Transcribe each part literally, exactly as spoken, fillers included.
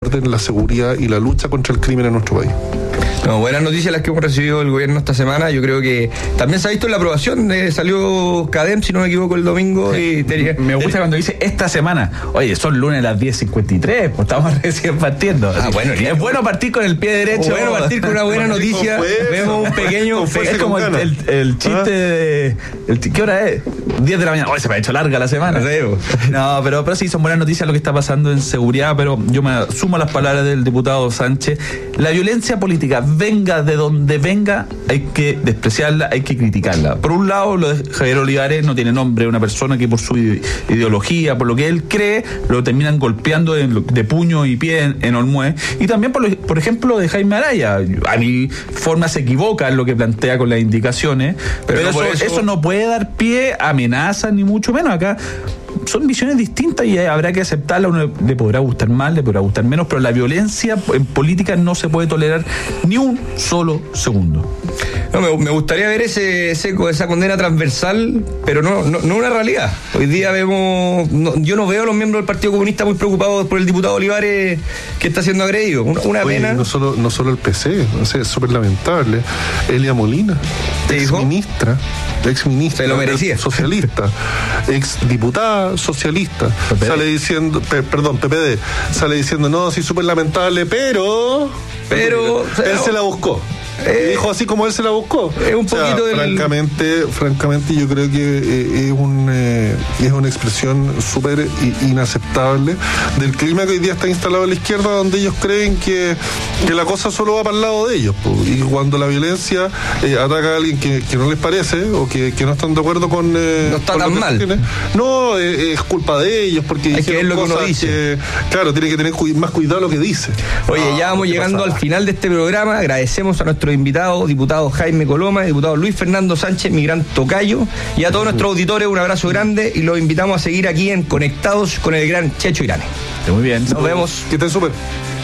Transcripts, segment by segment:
orden, la seguridad y la lucha contra el crimen en nuestro país. No, buenas noticias las que hemos recibido del gobierno esta semana. Yo creo que también se ha visto en la aprobación, eh, salió CADEM, si no me equivoco, el domingo. Y tenía, me gusta cuando dice esta semana. Oye, son lunes a las diez cincuenta y tres, pues estamos recién partiendo. Ah, bueno, es bueno partir con el pie derecho. Bueno, partir con una buena noticia. Vemos un pequeño... Es como el, el, el chiste ¿Ah? de... El, ¿Qué hora es? diez de la mañana. Oye, se me ha hecho larga la semana. No, pero, pero sí, son buenas noticias lo que está pasando en seguridad, pero yo me sumo a las palabras del diputado Sánchez. La violencia política, venga de donde venga, hay que despreciarla, hay que criticarla. Por un lado, lo de Javier Olivares no tiene nombre, una persona que por su ideología, por lo que él cree, lo terminan golpeando de, de puño y pie en, en Olmué. Y también, por, lo, por ejemplo, de Jaime Araya. A mi forma se equivoca en lo que plantea con las indicaciones, pero, pero no eso, eso... eso no puede dar pie a amenazas, ni mucho menos. Acá son visiones distintas y habrá que aceptarla. A uno le podrá gustar más, le podrá gustar menos, pero la violencia en política no se puede tolerar ni un solo segundo. No, me, me gustaría ver ese, ese esa condena transversal, pero no, no, no una realidad. Hoy día vemos, no, yo no veo a los miembros del Partido Comunista muy preocupados por el diputado Olivares que está siendo agredido. Una, una Oye, pena. No solo, no solo el P C, o sea, es súper lamentable. Elia Molina, ex ministra, ex ministra, se lo merecía, socialista, ex diputada socialista, P P D. Sale diciendo, pe, perdón, P P D, sale diciendo, no, sí, súper lamentable, pero, pero, él o sea, se la buscó. Eh, dijo así como él se la buscó. Es un o sea, poquito del... francamente, francamente yo creo que eh, es un eh, es una expresión súper inaceptable del clima que hoy día está instalado a la izquierda, donde ellos creen que, que la cosa solo va para el lado de ellos, po. Y cuando la violencia eh, ataca a alguien que, que no les parece o que, que no están de acuerdo con eh, no está con tan mal tiene, no eh, es culpa de ellos porque hay que ver lo que uno dice que, claro, tiene que tener cu- más cuidado lo que dice. Oye, ah, ya vamos llegando pasaba? al final de este programa. Agradecemos a nuestro invitado, diputado Jaime Coloma, diputado Luis Fernando Sánchez, mi gran tocayo, y a todos nuestros auditores un abrazo grande y los invitamos a seguir aquí en Conectados con el gran Checho Irane. Muy bien, nos vemos. Que estén súper.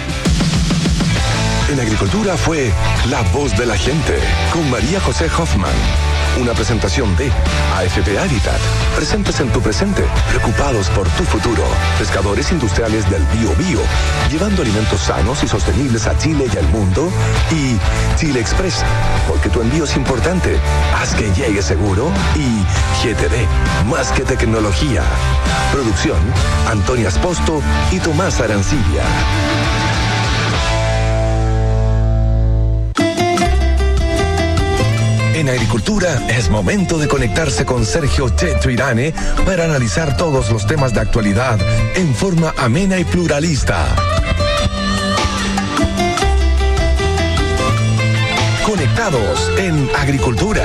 En Agricultura fue La Voz de la Gente con María José Hoffman. Una presentación de A F P Habitat. Presentes en tu presente, preocupados por tu futuro. Pescadores industriales del Bío Bío, llevando alimentos sanos y sostenibles a Chile y al mundo. Y Chile Express, porque tu envío es importante. Haz que llegue seguro. Y G T D, más que tecnología. Producción, Antonia Esposto y Tomás Arancibia. En Agricultura es momento de conectarse con Sergio Checho Irane para analizar todos los temas de actualidad en forma amena y pluralista. Conectados en Agricultura.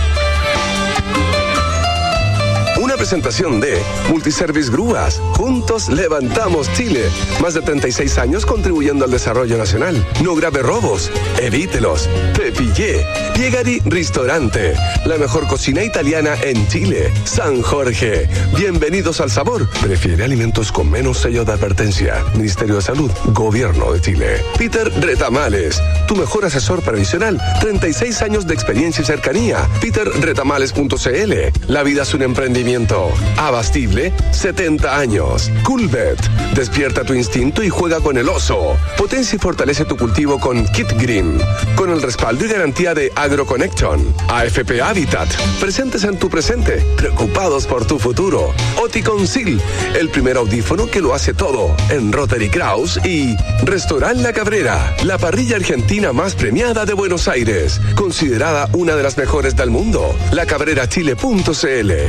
Una presentación de Multiservice Grúas. Juntos levantamos Chile. Más de treinta y seis años contribuyendo al desarrollo nacional. No grave robos. Evítelos. Pepillé. Piegari Ristorante. La mejor cocina italiana en Chile. San Jorge. Bienvenidos al sabor. Prefiere alimentos con menos sello de advertencia. Ministerio de Salud. Gobierno de Chile. Peter Retamales. Tu mejor asesor previsional. treinta y seis años de experiencia y cercanía. peter retamales punto c l. La vida es un emprendimiento. Abastible, setenta años. Coolbet. Despierta tu instinto y juega con el oso. Potencia y fortalece tu cultivo con Kit Green. Con el respaldo y garantía de AgroConnection. A F P Habitat. Presentes en tu presente. Preocupados por tu futuro. Oticonsil. El primer audífono que lo hace todo. En Rotary Kraus. Y Restaurant La Cabrera. La parrilla argentina más premiada de Buenos Aires. Considerada una de las mejores del mundo. la cabrera chile punto c l.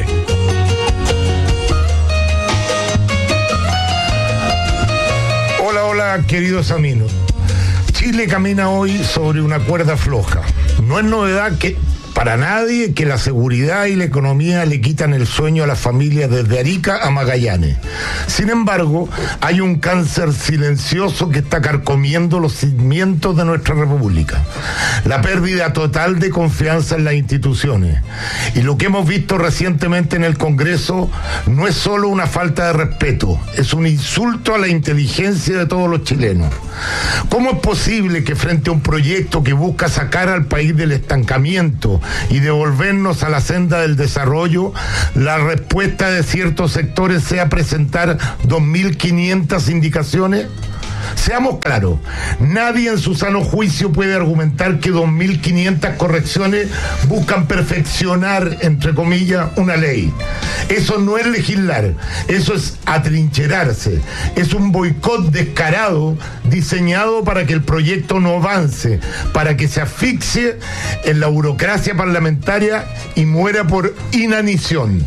Hola, hola, queridos amigos. Chile camina hoy sobre una cuerda floja. No es novedad que para nadie que la seguridad y la economía le quitan el sueño a las familias desde Arica a Magallanes. Sin embargo, hay un cáncer silencioso que está carcomiendo los cimientos de nuestra república. La pérdida total de confianza en las instituciones. Y lo que hemos visto recientemente en el Congreso no es solo una falta de respeto, es un insulto a la inteligencia de todos los chilenos. ¿Cómo es posible que frente a un proyecto que busca sacar al país del estancamiento y devolvernos a la senda del desarrollo, la respuesta de ciertos sectores sea presentar dos mil quinientas indicaciones? Seamos claros, nadie en su sano juicio puede argumentar que dos mil quinientas correcciones buscan perfeccionar, entre comillas, una ley. Eso no es legislar, eso es atrincherarse, es un boicot descarado diseñado para que el proyecto no avance, para que se asfixie en la burocracia parlamentaria y muera por inanición.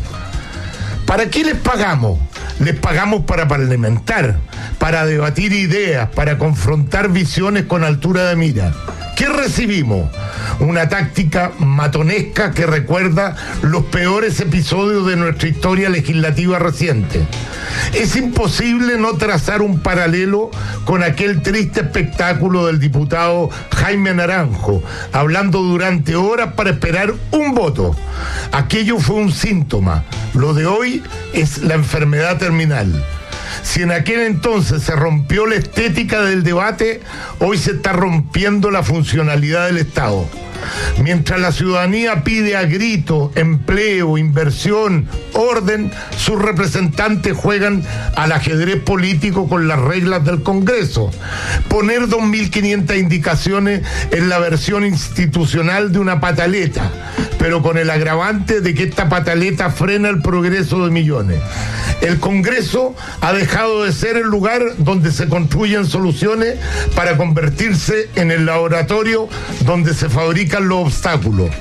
¿Para qué les pagamos? Les pagamos para parlamentar, para debatir ideas, para confrontar visiones con altura de mira. ¿Qué recibimos? Una táctica matonesca que recuerda los peores episodios de nuestra historia legislativa reciente. Es imposible no trazar un paralelo con aquel triste espectáculo del diputado Jaime Naranjo, hablando durante horas para esperar un voto. Aquello fue un síntoma. Lo de hoy es la enfermedad terminal. Si en aquel entonces se rompió la estética del debate, hoy se está rompiendo la funcionalidad del Estado. Mientras la ciudadanía pide a grito empleo, inversión, orden, sus representantes juegan al ajedrez político con las reglas del Congreso. Poner dos mil quinientas indicaciones es la versión institucional de una pataleta, pero con el agravante de que esta pataleta frena el progreso de millones. El Congreso ha dejado de ser el lugar donde se construyen soluciones para convertirse en el laboratorio donde se fabrican los obstáculos.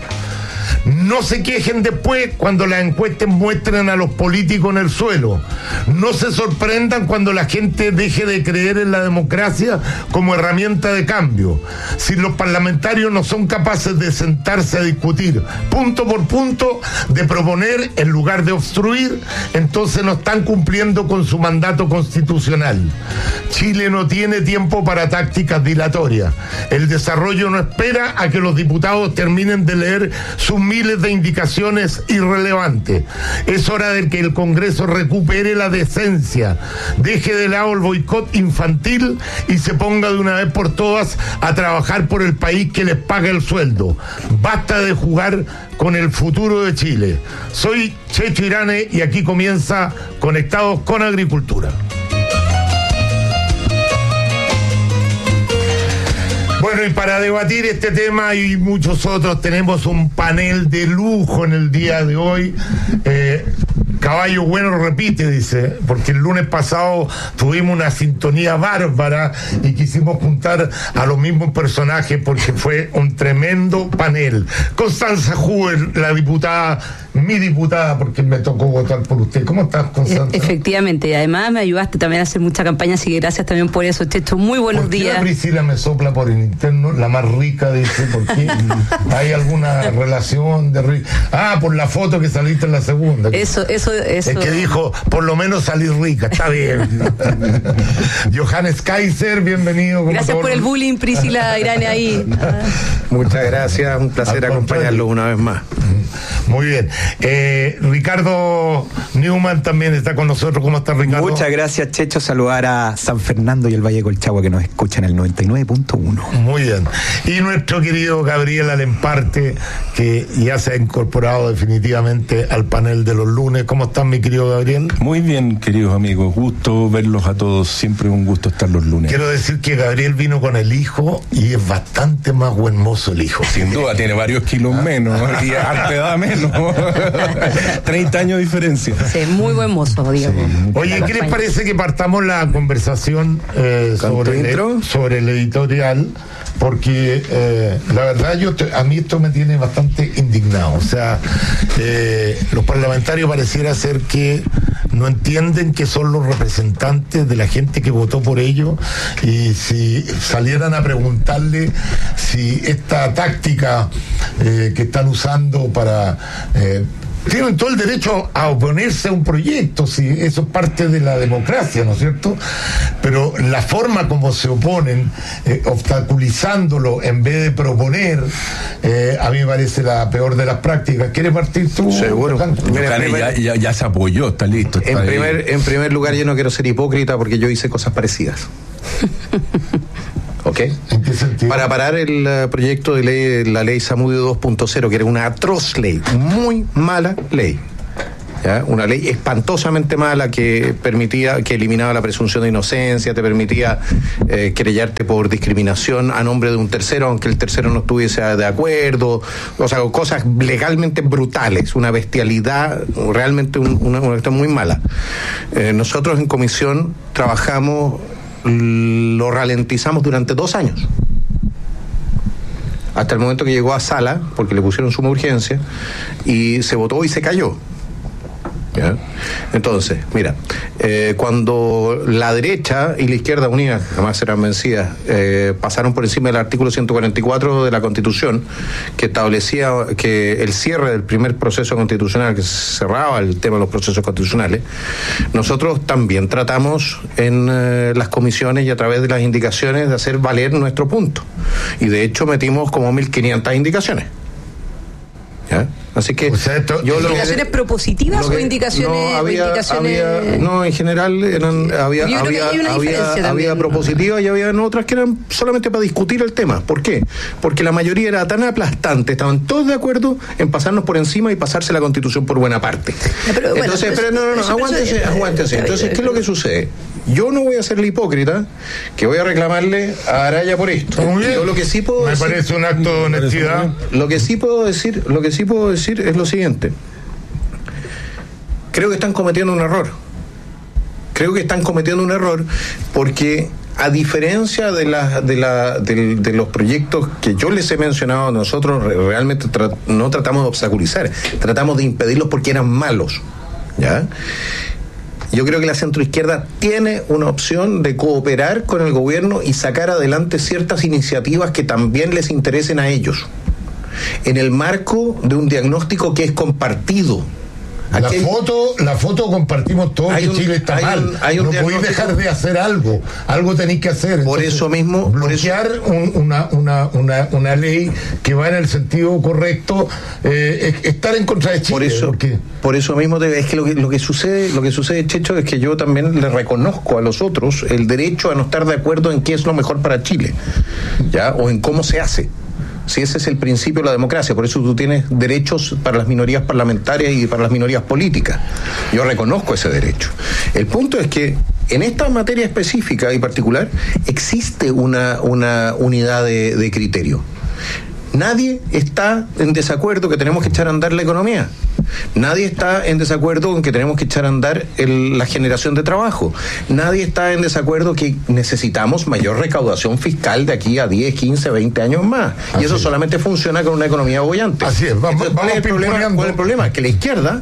No se quejen después cuando las encuestas muestren a los políticos en el suelo. No se sorprendan cuando la gente deje de creer en la democracia como herramienta de cambio. Si los parlamentarios no son capaces de sentarse a discutir punto por punto, de proponer en lugar de obstruir, entonces no están cumpliendo con su mandato constitucional. Chile no tiene tiempo para tácticas dilatorias. El desarrollo no espera a que los diputados terminen de leer sus miles de indicaciones irrelevantes. Es hora de que el Congreso recupere la decencia, deje de lado el boicot infantil y se ponga de una vez por todas a trabajar por el país que les paga el sueldo. Basta de jugar con el futuro de Chile. Soy Checho Irane y aquí comienza Conectados con Agricultura. Bueno, y para debatir este tema y muchos otros tenemos un panel de lujo en el día de hoy. Eh, Caballo bueno repite, dice, porque el lunes pasado tuvimos una sintonía bárbara y quisimos juntar a los mismos personajes porque fue un tremendo panel. Constanza Huber, la diputada, mi diputada, porque me tocó votar por usted. ¿Cómo estás, Constanza? Efectivamente, y además me ayudaste también a hacer mucha campaña, así que gracias también por eso, Checho. Muy buenos ¿Por qué días. La Priscila me sopla por el interno, la más rica, dice, ¿por qué? ¿Hay alguna relación de rica? Ah, por la foto que saliste en la segunda. Eso, eso, eso. El que dijo, por lo menos salí rica, está bien. Johannes Kaiser, bienvenido. Como gracias por el bullying, Priscila Irane ahí. Muchas gracias, un placer acompañarlos una vez más. Muy bien. Eh, Ricardo Newman también está con nosotros. ¿Cómo está, Ricardo? Muchas gracias, Checho. Saludar a San Fernando y el Valle Colchagua que nos escuchan en el noventa y nueve punto uno. Muy bien. Y nuestro querido Gabriel Alemparte, que ya se ha incorporado definitivamente al panel de los lunes. ¿Cómo están, mi querido Gabriel? Muy bien, queridos amigos. Gusto verlos a todos. Siempre un gusto estar los lunes. Quiero decir que Gabriel vino con el hijo y es bastante más buen mozo el hijo. Sin duda, tiene varios kilos menos y arte da menos. treinta años de diferencia. Sí, muy buen mozo, digamos. Sí. Oye, ¿qué les parece que partamos la conversación eh, sobre, el, sobre el editorial? Porque eh, la verdad yo te, a mí esto me tiene bastante indignado. O sea, eh, los parlamentarios pareciera ser que no entienden que son los representantes de la gente que votó por ellos, y si salieran a preguntarle si esta táctica eh, que están usando para... Eh, tienen todo el derecho a oponerse a un proyecto, si eso es parte de la democracia, ¿no es cierto? Pero la forma como se oponen, eh, obstaculizándolo en vez de proponer, eh, a mí me parece la peor de las prácticas. ¿Quieres partir tú? Seguro. Mira, primer, ya, ya, ya se apoyó, está listo. Está en, primer, en primer lugar, yo no quiero ser hipócrita porque yo hice cosas parecidas. ¿Ok? ¿En qué sentido? Para parar el uh, proyecto de ley, la ley Zamudio dos punto cero, que era una atroz ley, muy mala ley. ¿ya? Una ley espantosamente mala que permitía, que eliminaba la presunción de inocencia, te permitía eh, querellarte por discriminación a nombre de un tercero, aunque el tercero no estuviese de acuerdo, o sea, cosas legalmente brutales, una bestialidad, realmente un, una, una cuestión muy mala. Eh, nosotros en comisión trabajamos, lo ralentizamos durante dos años. Hasta el momento que llegó a sala, porque le pusieron suma urgencia, y se votó y se cayó. ¿Ya? Entonces, mira, eh, cuando la derecha y la izquierda unida, jamás serán vencidas, eh, pasaron por encima del artículo ciento cuarenta y cuatro de la Constitución, que establecía que el cierre del primer proceso constitucional, que cerraba el tema de los procesos constitucionales, nosotros también tratamos en eh, las comisiones y a través de las indicaciones de hacer valer nuestro punto. Y de hecho metimos como mil quinientas indicaciones. ¿Ya? Así que, o sea, esto, yo lo ¿indicaciones que, propositivas lo que, o indicaciones? no, había, indicaciones... había, no, en general eran, había, había, había, había propositivas y había otras que eran solamente para discutir el tema. ¿Por qué? Porque la mayoría era tan aplastante, estaban todos de acuerdo en pasarnos por encima y pasarse la Constitución por buena parte. No, pero, bueno, Entonces, pero, pero no, no, no, aguántese, aguántese. Entonces, ¿qué es lo que sucede? Yo no voy a ser la hipócrita que voy a reclamarle a Araya por esto. Yo lo que sí puedo Me decir, parece un acto de honestidad. Lo que sí puedo decir, lo que sí puedo decir es lo siguiente. Creo que están cometiendo un error. Creo que están cometiendo un error porque, a diferencia de, la, de, la, de, de los proyectos que yo les he mencionado, nosotros realmente tra- no tratamos de obstaculizar, tratamos de impedirlos porque eran malos. ¿Ya? Yo creo que la centroizquierda tiene una opción de cooperar con el gobierno y sacar adelante ciertas iniciativas que también les interesen a ellos, en el marco de un diagnóstico que es compartido. La hay, foto, la foto compartimos todos que un, Chile está mal. Un, hay un no podéis dejar de hacer algo. Algo tenéis que hacer. Por Entonces, eso mismo. Bloquear por eso, un, una, una, una, una ley que va en el sentido correcto, eh, estar en contra de Chile. Por eso, ¿por qué? Por eso mismo es que lo que, lo que sucede, lo que sucede, Checho, es que yo también le reconozco a los otros el derecho a no estar de acuerdo en qué es lo mejor para Chile, ¿ya? O en cómo se hace. Si ese es el principio de la democracia, por eso tú tienes derechos para las minorías parlamentarias y para las minorías políticas. Yo reconozco ese derecho. El punto es que en esta materia específica y particular existe una, una unidad de, de criterio. Nadie está en desacuerdo que tenemos que echar a andar la economía. Nadie está en desacuerdo con que tenemos que echar a andar el, la generación de trabajo. Nadie está en desacuerdo que necesitamos mayor recaudación fiscal de aquí a diez, quince, veinte años más. Así y eso es. Solamente funciona con una economía bollante. Así es. Vamos, Entonces, ¿cuál, vamos es el problema? ¿Cuál es el problema? Que la izquierda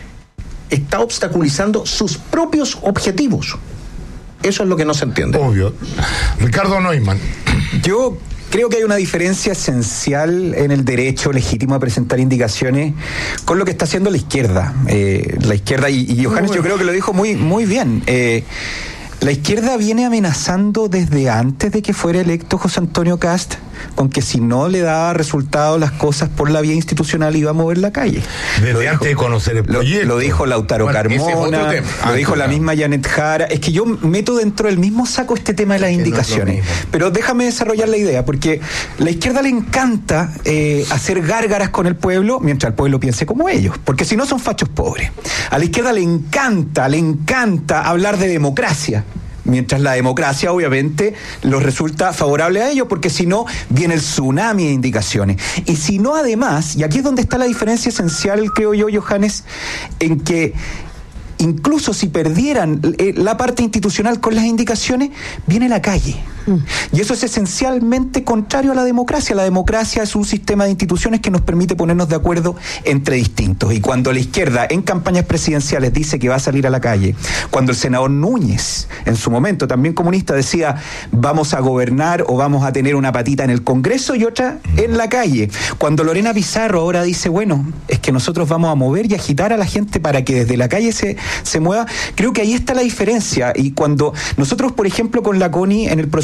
está obstaculizando sus propios objetivos. Eso es lo que no se entiende. Obvio. Ricardo Neumann. Yo creo que hay una diferencia esencial en el derecho legítimo a presentar indicaciones con lo que está haciendo la izquierda. Eh, la izquierda, y, y Johannes bueno. yo creo que lo dijo muy, muy bien. Eh, la izquierda viene amenazando desde antes de que fuera electo José Antonio Kast con que si no le daba resultados las cosas por la vía institucional iba a mover la calle. Desde dijo, antes de conocer el proyecto. Lo, lo dijo Lautaro bueno, Carmona, lo ah, dijo claro. la misma Janet Jara. Es que yo meto dentro del mismo saco este tema de las es indicaciones. No pero déjame desarrollar la idea, porque la izquierda le encanta eh, hacer gárgaras con el pueblo mientras el pueblo piense como ellos, porque si no son fachos pobres. A la izquierda le encanta, le encanta hablar de democracia, mientras la democracia obviamente los resulta favorable a ellos, porque si no viene el tsunami de indicaciones. Y si no, además, y aquí es donde está la diferencia esencial, creo yo, Johannes, en que incluso si perdieran la parte institucional con las indicaciones, viene la calle. Y eso es esencialmente contrario a la democracia. La democracia es un sistema de instituciones que nos permite ponernos de acuerdo entre distintos. Y cuando la izquierda en campañas presidenciales dice que va a salir a la calle, cuando el senador Núñez, en su momento también comunista, decía vamos a gobernar o vamos a tener una patita en el Congreso y otra en la calle, cuando Lorena Pizarro ahora dice bueno, es que nosotros vamos a mover y agitar a la gente para que desde la calle se, se mueva, creo que ahí está la diferencia. Y cuando nosotros, por ejemplo, con la CONI en el proceso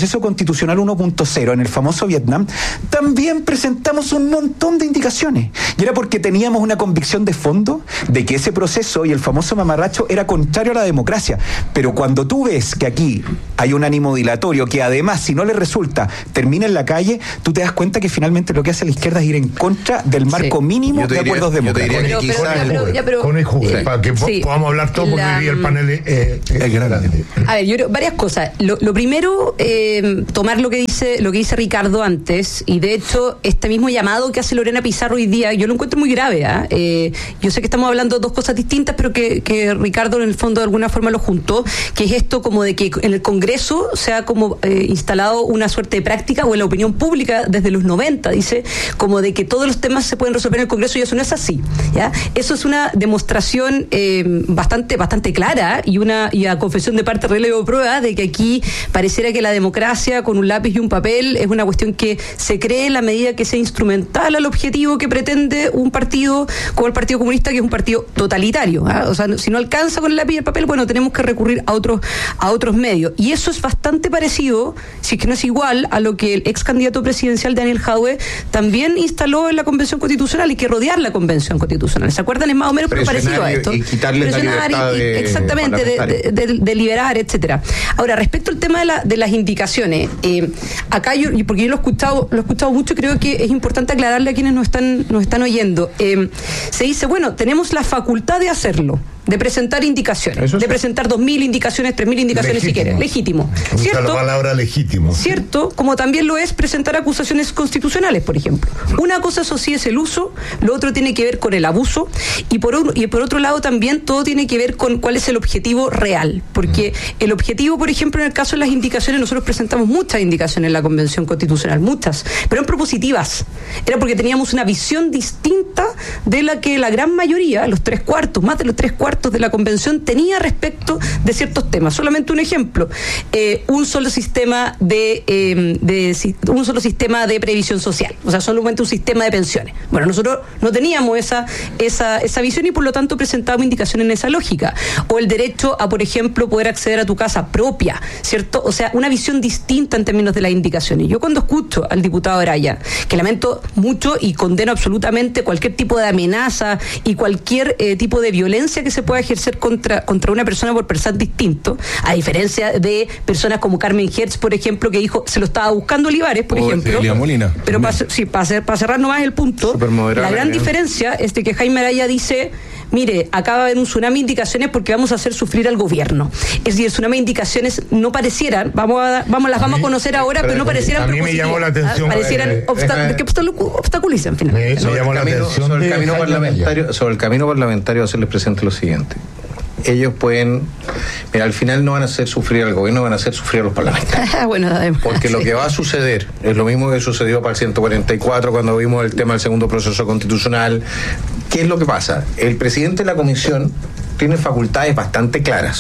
proceso constitucional uno punto cero, en el famoso Vietnam, también presentamos un montón de indicaciones. Y era porque teníamos una convicción de fondo de que ese proceso y el famoso mamarracho era contrario a la democracia. Pero cuando tú ves que aquí hay un ánimo dilatorio, que además, si no le resulta, termina en la calle, tú te das cuenta que finalmente lo que hace la izquierda es ir en contra del marco sí. mínimo de acuerdos democráticos. Pero, pero, pero, pero, pero, con el jugo, eh, para que sí, podamos hablar todo, porque la, hoy día el panel es eh, eh, grande. A ver, yo creo varias cosas. Lo, lo primero, eh, tomar lo que dice lo que dice Ricardo antes, y de hecho, este mismo llamado que hace Lorena Pizarro hoy día, yo lo encuentro muy grave. ¿eh? Eh, yo sé que estamos hablando de dos cosas distintas, pero que, que Ricardo en el fondo de alguna forma lo juntó, que es esto como de que en el Congreso se ha como eh, instalado una suerte de práctica, o en la opinión pública desde los noventa, dice, como de que todos los temas se pueden resolver en el Congreso, y eso no es así. ¿ya? Eso es una demostración eh, bastante bastante clara y una y a confesión de parte relevo prueba de que aquí pareciera que la democracia con un lápiz y un papel es una cuestión que se cree en la medida que sea instrumental al objetivo que pretende un partido como el Partido Comunista, que es un partido totalitario. ¿eh? O sea, si no alcanza con el lápiz y el papel, bueno, tenemos que recurrir a otros a otros medios. Y eso es bastante parecido, si es que no es igual, a lo que el ex candidato presidencial Daniel Jadwe también instaló en la Convención Constitucional, y que rodear la Convención Constitucional. ¿Se acuerdan? Es más o menos parecido a esto. Y quitarle la libertad y, de, exactamente, de, de, de, de liberar, etcétera. Ahora, respecto al tema de, la, de las indicaciones, eh, acá yo, porque yo lo he escuchado, lo he escuchado mucho, creo que es importante aclararle a quienes nos están, nos están oyendo. Eh, se dice, bueno, tenemos la facultad de hacerlo, de presentar indicaciones, Eso de sí. presentar dos mil indicaciones, tres mil indicaciones legítimo. si quieres. Legítimo. Usa ¿Cierto? la palabra legítimo. Cierto, como también lo es presentar acusaciones constitucionales, por ejemplo. Una cosa, eso sí, es el uso, lo otro tiene que ver con el abuso, y por, un, y por otro lado también todo tiene que ver con cuál es el objetivo real. Porque mm. el objetivo, por ejemplo, en el caso de las indicaciones, nosotros presentamos muchas indicaciones en la Convención Constitucional, muchas, pero en propositivas. Era porque teníamos una visión distinta de la que la gran mayoría, los tres cuartos, más de los tres cuartos de la Convención tenía respecto de ciertos temas. Solamente un ejemplo, eh, un solo sistema de, eh, de un solo sistema de previsión social, o sea, solamente un sistema de pensiones. Bueno, nosotros no teníamos esa, esa, esa visión, y por lo tanto presentábamos indicaciones en esa lógica. O el derecho a, por ejemplo, poder acceder a tu casa propia, ¿cierto? O sea, una visión distinta en términos de las indicaciones. Yo cuando escucho al diputado Araya, que lamento mucho y condeno absolutamente cualquier tipo de amenaza y cualquier eh, tipo de violencia que se pueda ejercer contra, contra una persona por pensar distinto, a diferencia de personas como Carmen Hertz, por ejemplo, que dijo, se lo estaba buscando Olivares, por o ejemplo. Elia Molina. Pero para sí, pa hacer, pa cerrar nomás el punto, la gran diferencia es de que Jaime Araya dice, mire, acaba de haber un tsunami de indicaciones porque vamos a hacer sufrir al gobierno. Es decir, el tsunami de indicaciones no parecieran, vamos a, vamos, las a vamos mí, a conocer ahora, pero no parecieran a mí me llamó la atención, parecieran eh, obsta- eh, que obstaculizan finalmente. Sobre, el camino, sobre, el camino parlamentario, sobre el camino parlamentario hacerles presente lo siguiente. Ellos pueden, mira, al final no van a hacer sufrir al gobierno, van a hacer sufrir a los parlamentarios. Bueno, además, porque sí. lo que va a suceder es lo mismo que sucedió para el ciento cuarenta y cuatro cuando vimos el tema del segundo proceso constitucional. ¿Qué es lo que pasa? El presidente de la comisión tiene facultades bastante claras,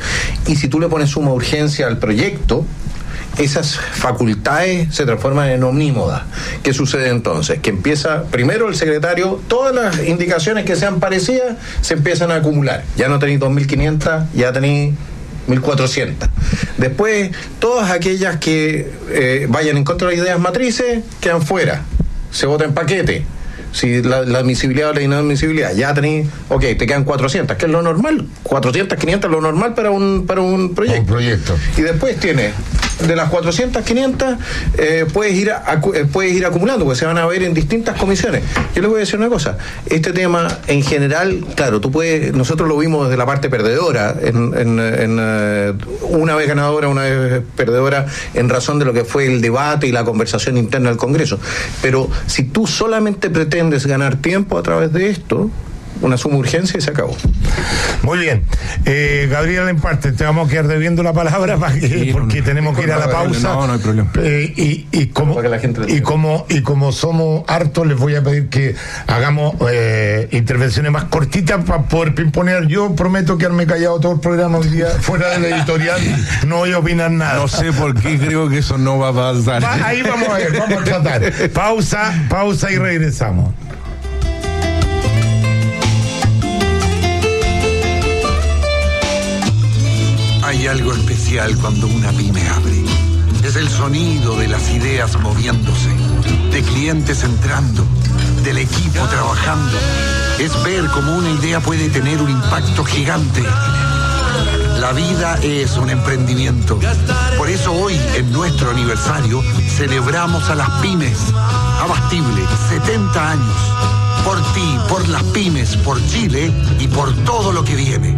y si tú le pones suma urgencia al proyecto, esas facultades se transforman en omnímodas. ¿Qué sucede entonces? Que empieza, primero el secretario, todas las indicaciones que sean parecidas se empiezan a acumular. Ya no tenéis dos mil quinientas, ya tenéis mil cuatrocientas. Después, todas aquellas que eh, vayan en contra de las ideas matrices quedan fuera. Se vota en paquete. Si la, la admisibilidad o la inadmisibilidad, ya tenéis, ok, te quedan cuatrocientas, que es lo normal. cuatrocientas, quinientas es lo normal para un, para un proyecto. Un proyecto. Y después tienes, de las cuatrocientas, quinientas, eh, puedes, ir a, eh, puedes ir acumulando, porque se van a ver en distintas comisiones. Yo les voy a decir una cosa, este tema en general, claro, tú puedes, nosotros lo vimos desde la parte perdedora, en, en, en uh, una vez ganadora, una vez perdedora, en razón de lo que fue el debate y la conversación interna del Congreso. Pero si tú solamente pretendes ganar tiempo a través de esto, una suma urgencia y se acabó. Muy bien. Eh, Gabriel Emparte, te vamos a quedar debiendo la palabra para que, sí, porque no, tenemos que ir a la pausa. No, no hay problema. Eh, y, y, como, y, como, y como somos hartos, les voy a pedir que hagamos eh, intervenciones más cortitas para poder pimponear. Yo prometo quedarme callado todo el programa hoy día, fuera de la editorial, no voy a opinar nada. No sé por qué creo que eso no va a pasar. Va, ahí vamos a ver, vamos a tratar. Pausa, pausa y regresamos. Hay algo especial cuando una pyme abre. Es el sonido de las ideas moviéndose, de clientes entrando, del equipo trabajando. Es ver cómo una idea puede tener un impacto gigante. La vida es un emprendimiento. Por eso hoy, en nuestro aniversario, celebramos a las pymes. Abastible, setenta años. Por ti, por las pymes, por Chile y por todo lo que viene.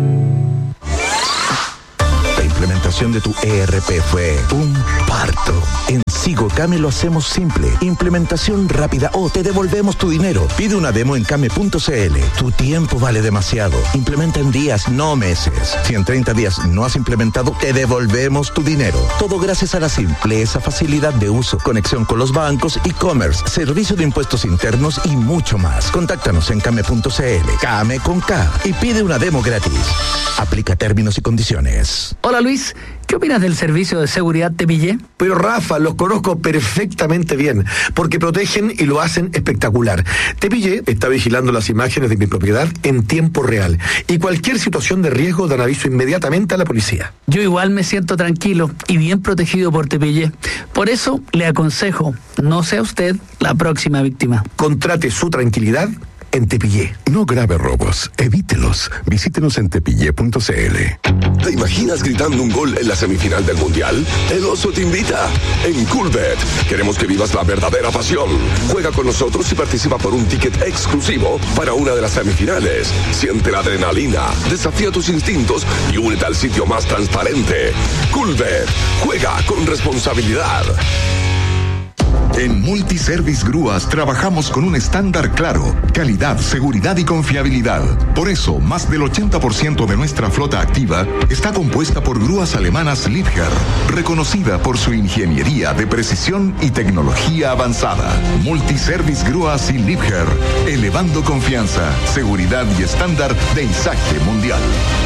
La implementación de tu E R P fue un parto. En Sigocame lo hacemos simple. Implementación rápida o te devolvemos tu dinero. Pide una demo en came punto c l. Tu tiempo vale demasiado. Implementa en días, no meses. Si en treinta días no has implementado, te devolvemos tu dinero. Todo gracias a la simpleza, facilidad de uso, conexión con los bancos, e-commerce, servicio de impuestos internos y mucho más. Contáctanos en came punto c l. Came con K y pide una demo gratis. Aplica términos y condiciones. Hola Luis, ¿qué opinas del servicio de seguridad Tepillé? Pero Rafa, los conozco perfectamente bien, porque protegen y lo hacen espectacular. Tepillé está vigilando las imágenes de mi propiedad en tiempo real y cualquier situación de riesgo dan aviso inmediatamente a la policía. Yo igual me siento tranquilo y bien protegido por Tepillé. Por eso le aconsejo, no sea usted la próxima víctima. Contrate su tranquilidad en Tepillé. No grave robos, evítelos. Visítenos en tepillé punto c l. ¿Te imaginas gritando un gol en la semifinal del Mundial? El Oso te invita. En Coolbet queremos que vivas la verdadera pasión. Juega con nosotros y participa por un ticket exclusivo para una de las semifinales. Siente la adrenalina, desafía tus instintos y únete al sitio más transparente. Coolbet. Juega con responsabilidad. En Multiservice Grúas trabajamos con un estándar claro, calidad, seguridad y confiabilidad. Por eso, más del ochenta por ciento de nuestra flota activa está compuesta por grúas alemanas Liebherr, reconocida por su ingeniería de precisión y tecnología avanzada. Multiservice Grúas y Liebherr, elevando confianza, seguridad y estándar de Isaje Mundial.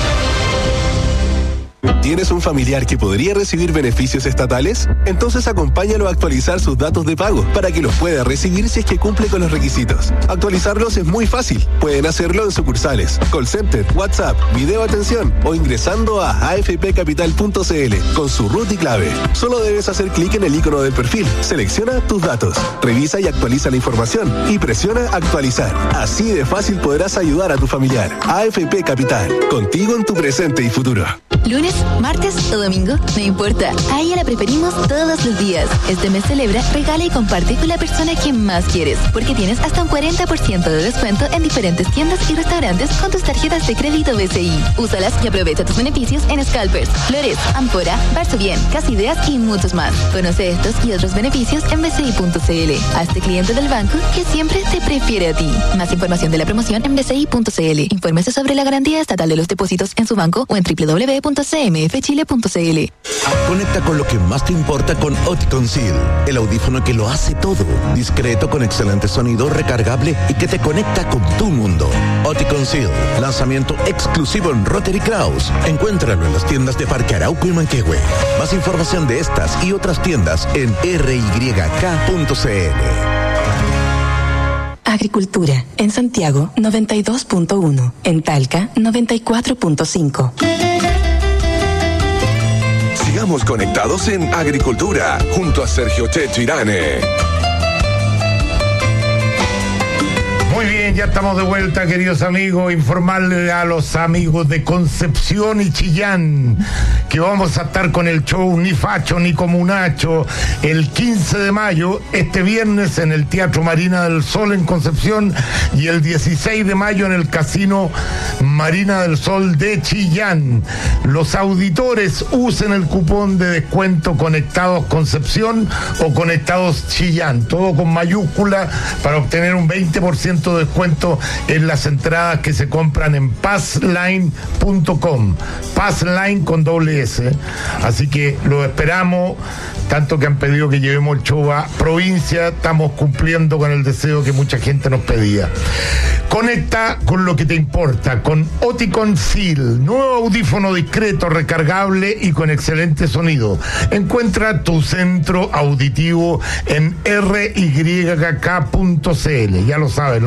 ¿Tienes un familiar que podría recibir beneficios estatales? Entonces acompáñalo a actualizar sus datos de pago para que los pueda recibir si es que cumple con los requisitos. Actualizarlos es muy fácil. Pueden hacerlo en sucursales, call center, WhatsApp, video atención o ingresando a a f p capital punto c l con su root y clave. Solo debes hacer clic en el icono del perfil, selecciona tus datos, revisa y actualiza la información y presiona actualizar. Así de fácil podrás ayudar a tu familiar. A F P Capital, contigo en tu presente y futuro. Lunes, martes o domingo, no importa. A ella la preferimos todos los días. Este mes celebra, regala y comparte con la persona que más quieres, porque tienes hasta un cuarenta por ciento de descuento en diferentes tiendas y restaurantes con tus tarjetas de crédito B C I. Úsalas y aprovecha tus beneficios en Scalpers, Flores, Ampora, Varsovien, Casa Ideas y muchos más. Conoce estos y otros beneficios en b c i punto c l. Hazte cliente del banco que siempre te prefiere a ti. Más información de la promoción en b c i punto c l. Infórmese sobre la garantía estatal de los depósitos en su banco o en w w w punto c m f chile punto c l. Conecta con lo que más te importa con Oticon Seal, el audífono que lo hace todo. Discreto, con excelente sonido, recargable y que te conecta con tu mundo. Oticon Seal, lanzamiento exclusivo en Rotary Kraus. Encuéntralo en las tiendas de Parque Arauco y Manquehue. Más información de estas y otras tiendas en r y k punto c l. Agricultura. En Santiago, noventa y dos punto uno. En Talca, noventa y cuatro punto cinco. Sigamos conectados en Agricultura, junto a Sergio Checho Irane. Muy bien, ya estamos de vuelta, queridos amigos. Informarle a los amigos de Concepción y Chillán que vamos a estar con el show Ni Facho ni Comunacho el quince de mayo, este viernes en el Teatro Marina del Sol en Concepción, y el dieciséis de mayo en el Casino Marina del Sol de Chillán. Los auditores usen el cupón de descuento Conectados Concepción o Conectados Chillán, todo con mayúscula, para obtener un veinte por ciento de descuento en las entradas que se compran en passline punto com. Passline con doble S. Así que lo esperamos, tanto que han pedido que llevemos el show a provincia, estamos cumpliendo con el deseo que mucha gente nos pedía. Conecta con lo que te importa, con Oticon Seal, nuevo audífono discreto, recargable y con excelente sonido. Encuentra tu centro auditivo en r y k punto c l. Ya lo sabes, los mejores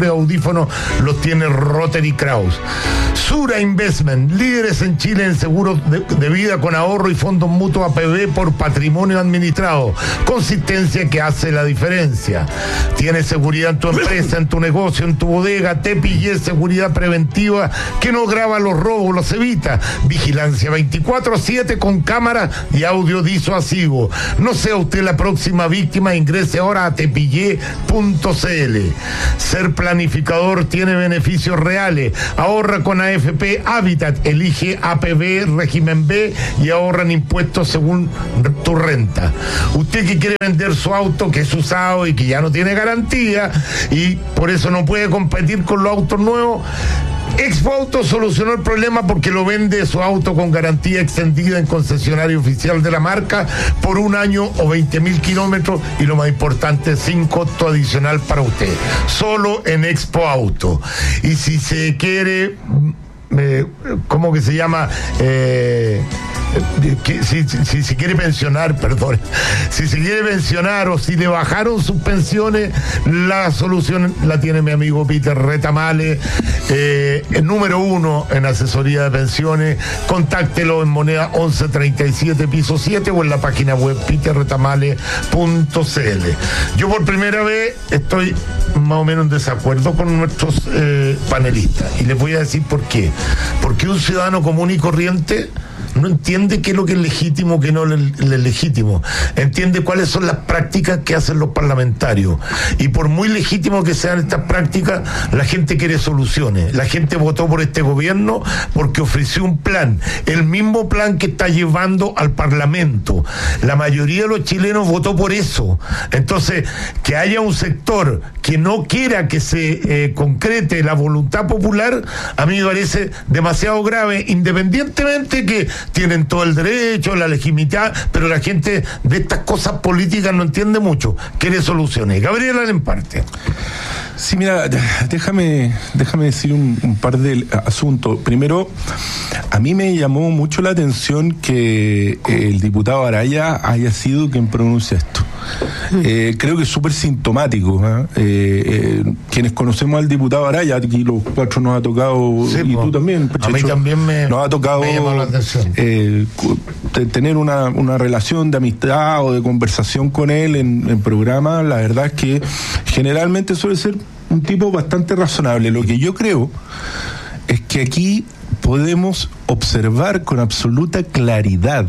mejores audífonos los tiene Rotary Kraus. Sura Investment, líderes en Chile en seguros de, de vida con ahorro y fondos mutuos A P B por patrimonio administrado. Consistencia que hace la diferencia. Tienes seguridad en tu empresa, en tu negocio, en tu bodega. Te pillé seguridad preventiva que no graba los robos, los evita. Vigilancia veinticuatro siete con cámara y audio disuasivo. No sea usted la próxima víctima, ingrese ahora a tepillé punto c l. Ser planificador tiene beneficios reales. Ahorra con A F P Habitat, elige A P B régimen B y ahorran impuestos según tu renta. Usted que quiere vender su auto que es usado y que ya no tiene garantía y por eso no puede competir con los autos nuevos, Expo Auto solucionó el problema porque lo vende su auto con garantía extendida en concesionario oficial de la marca por un año o veinte mil kilómetros y lo más importante, sin costo adicional para usted. Solo en Expo Auto. Y si se quiere, eh, ¿cómo que se llama? Eh, Que, si, si, si quiere pensionar, perdón, si se quiere pensionar o si le bajaron sus pensiones, la solución la tiene mi amigo Peter Retamale, eh, el número uno en asesoría de pensiones. Contáctelo en moneda once treinta y siete piso siete o en la página web peter retamale punto c l. Yo por primera vez estoy más o menos en desacuerdo con nuestros eh, panelistas y les voy a decir por qué. Porque un ciudadano común y corriente no entiende qué es lo que es legítimo, qué no es legítimo. Entiende cuáles son las prácticas que hacen los parlamentarios. Y por muy legítimo que sean estas prácticas, la gente quiere soluciones. La gente votó por este gobierno porque ofreció un plan, el mismo plan que está llevando al Parlamento. La mayoría de los chilenos votó por eso. Entonces, que haya un sector que no quiera que se eh, concrete la voluntad popular, a mí me parece demasiado grave, independientemente que tienen todo el derecho, la legitimidad, pero la gente de estas cosas políticas no entiende mucho, quiere soluciones. Gabriela Lemparte. Sí, mira, déjame, déjame decir un, un par de asuntos. Primero, a mí me llamó mucho la atención que el diputado Araya haya sido quien pronuncia esto. Eh, creo que es súper sintomático. ¿eh? Eh, eh, quienes conocemos al diputado Araya, aquí los cuatro nos ha tocado, sí, y po. Tú también, Pechecho, a mí también me, nos ha tocado me llamó la atención. Eh, tener una, una relación de amistad o de conversación con él en, en programa. La verdad es que generalmente suele ser un tipo bastante razonable. Lo que yo creo es que aquí podemos observar con absoluta claridad,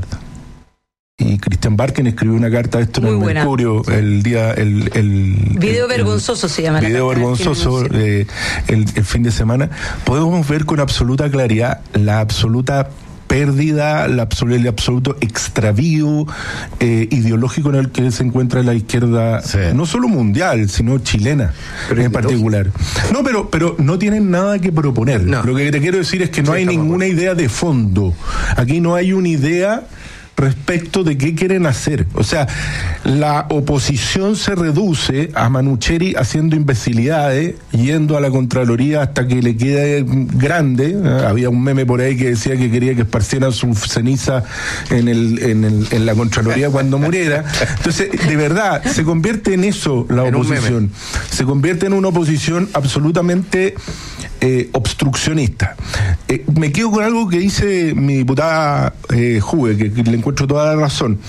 y Christian Barken escribió una carta de esto en el buena. Mercurio el día el, el video el, vergonzoso el, se llama video vergonzoso eh, el, el fin de semana. Podemos ver con absoluta claridad la absoluta pérdida, la absol- el absoluto extravío eh, ideológico en el que se encuentra la izquierda, sí. No solo mundial, sino chilena, pero en particular. No, pero, pero no tienen nada que proponer. No. Lo que te quiero decir es que no sí, hay ninguna por... idea de fondo. Aquí no hay una idea respecto de qué quieren hacer. O sea, la oposición se reduce a Manucheri haciendo imbecilidades, yendo a la Contraloría hasta que le quede grande. ¿eh? Había un meme por ahí que decía que quería que esparcieran su ceniza en el, en el, en la Contraloría cuando muriera. Entonces, de verdad, se convierte en eso la en oposición. Se convierte en una oposición absolutamente eh, obstruccionista. Eh, me quedo con algo que dice mi diputada eh, Juve, que, que le encuentro toda la razón.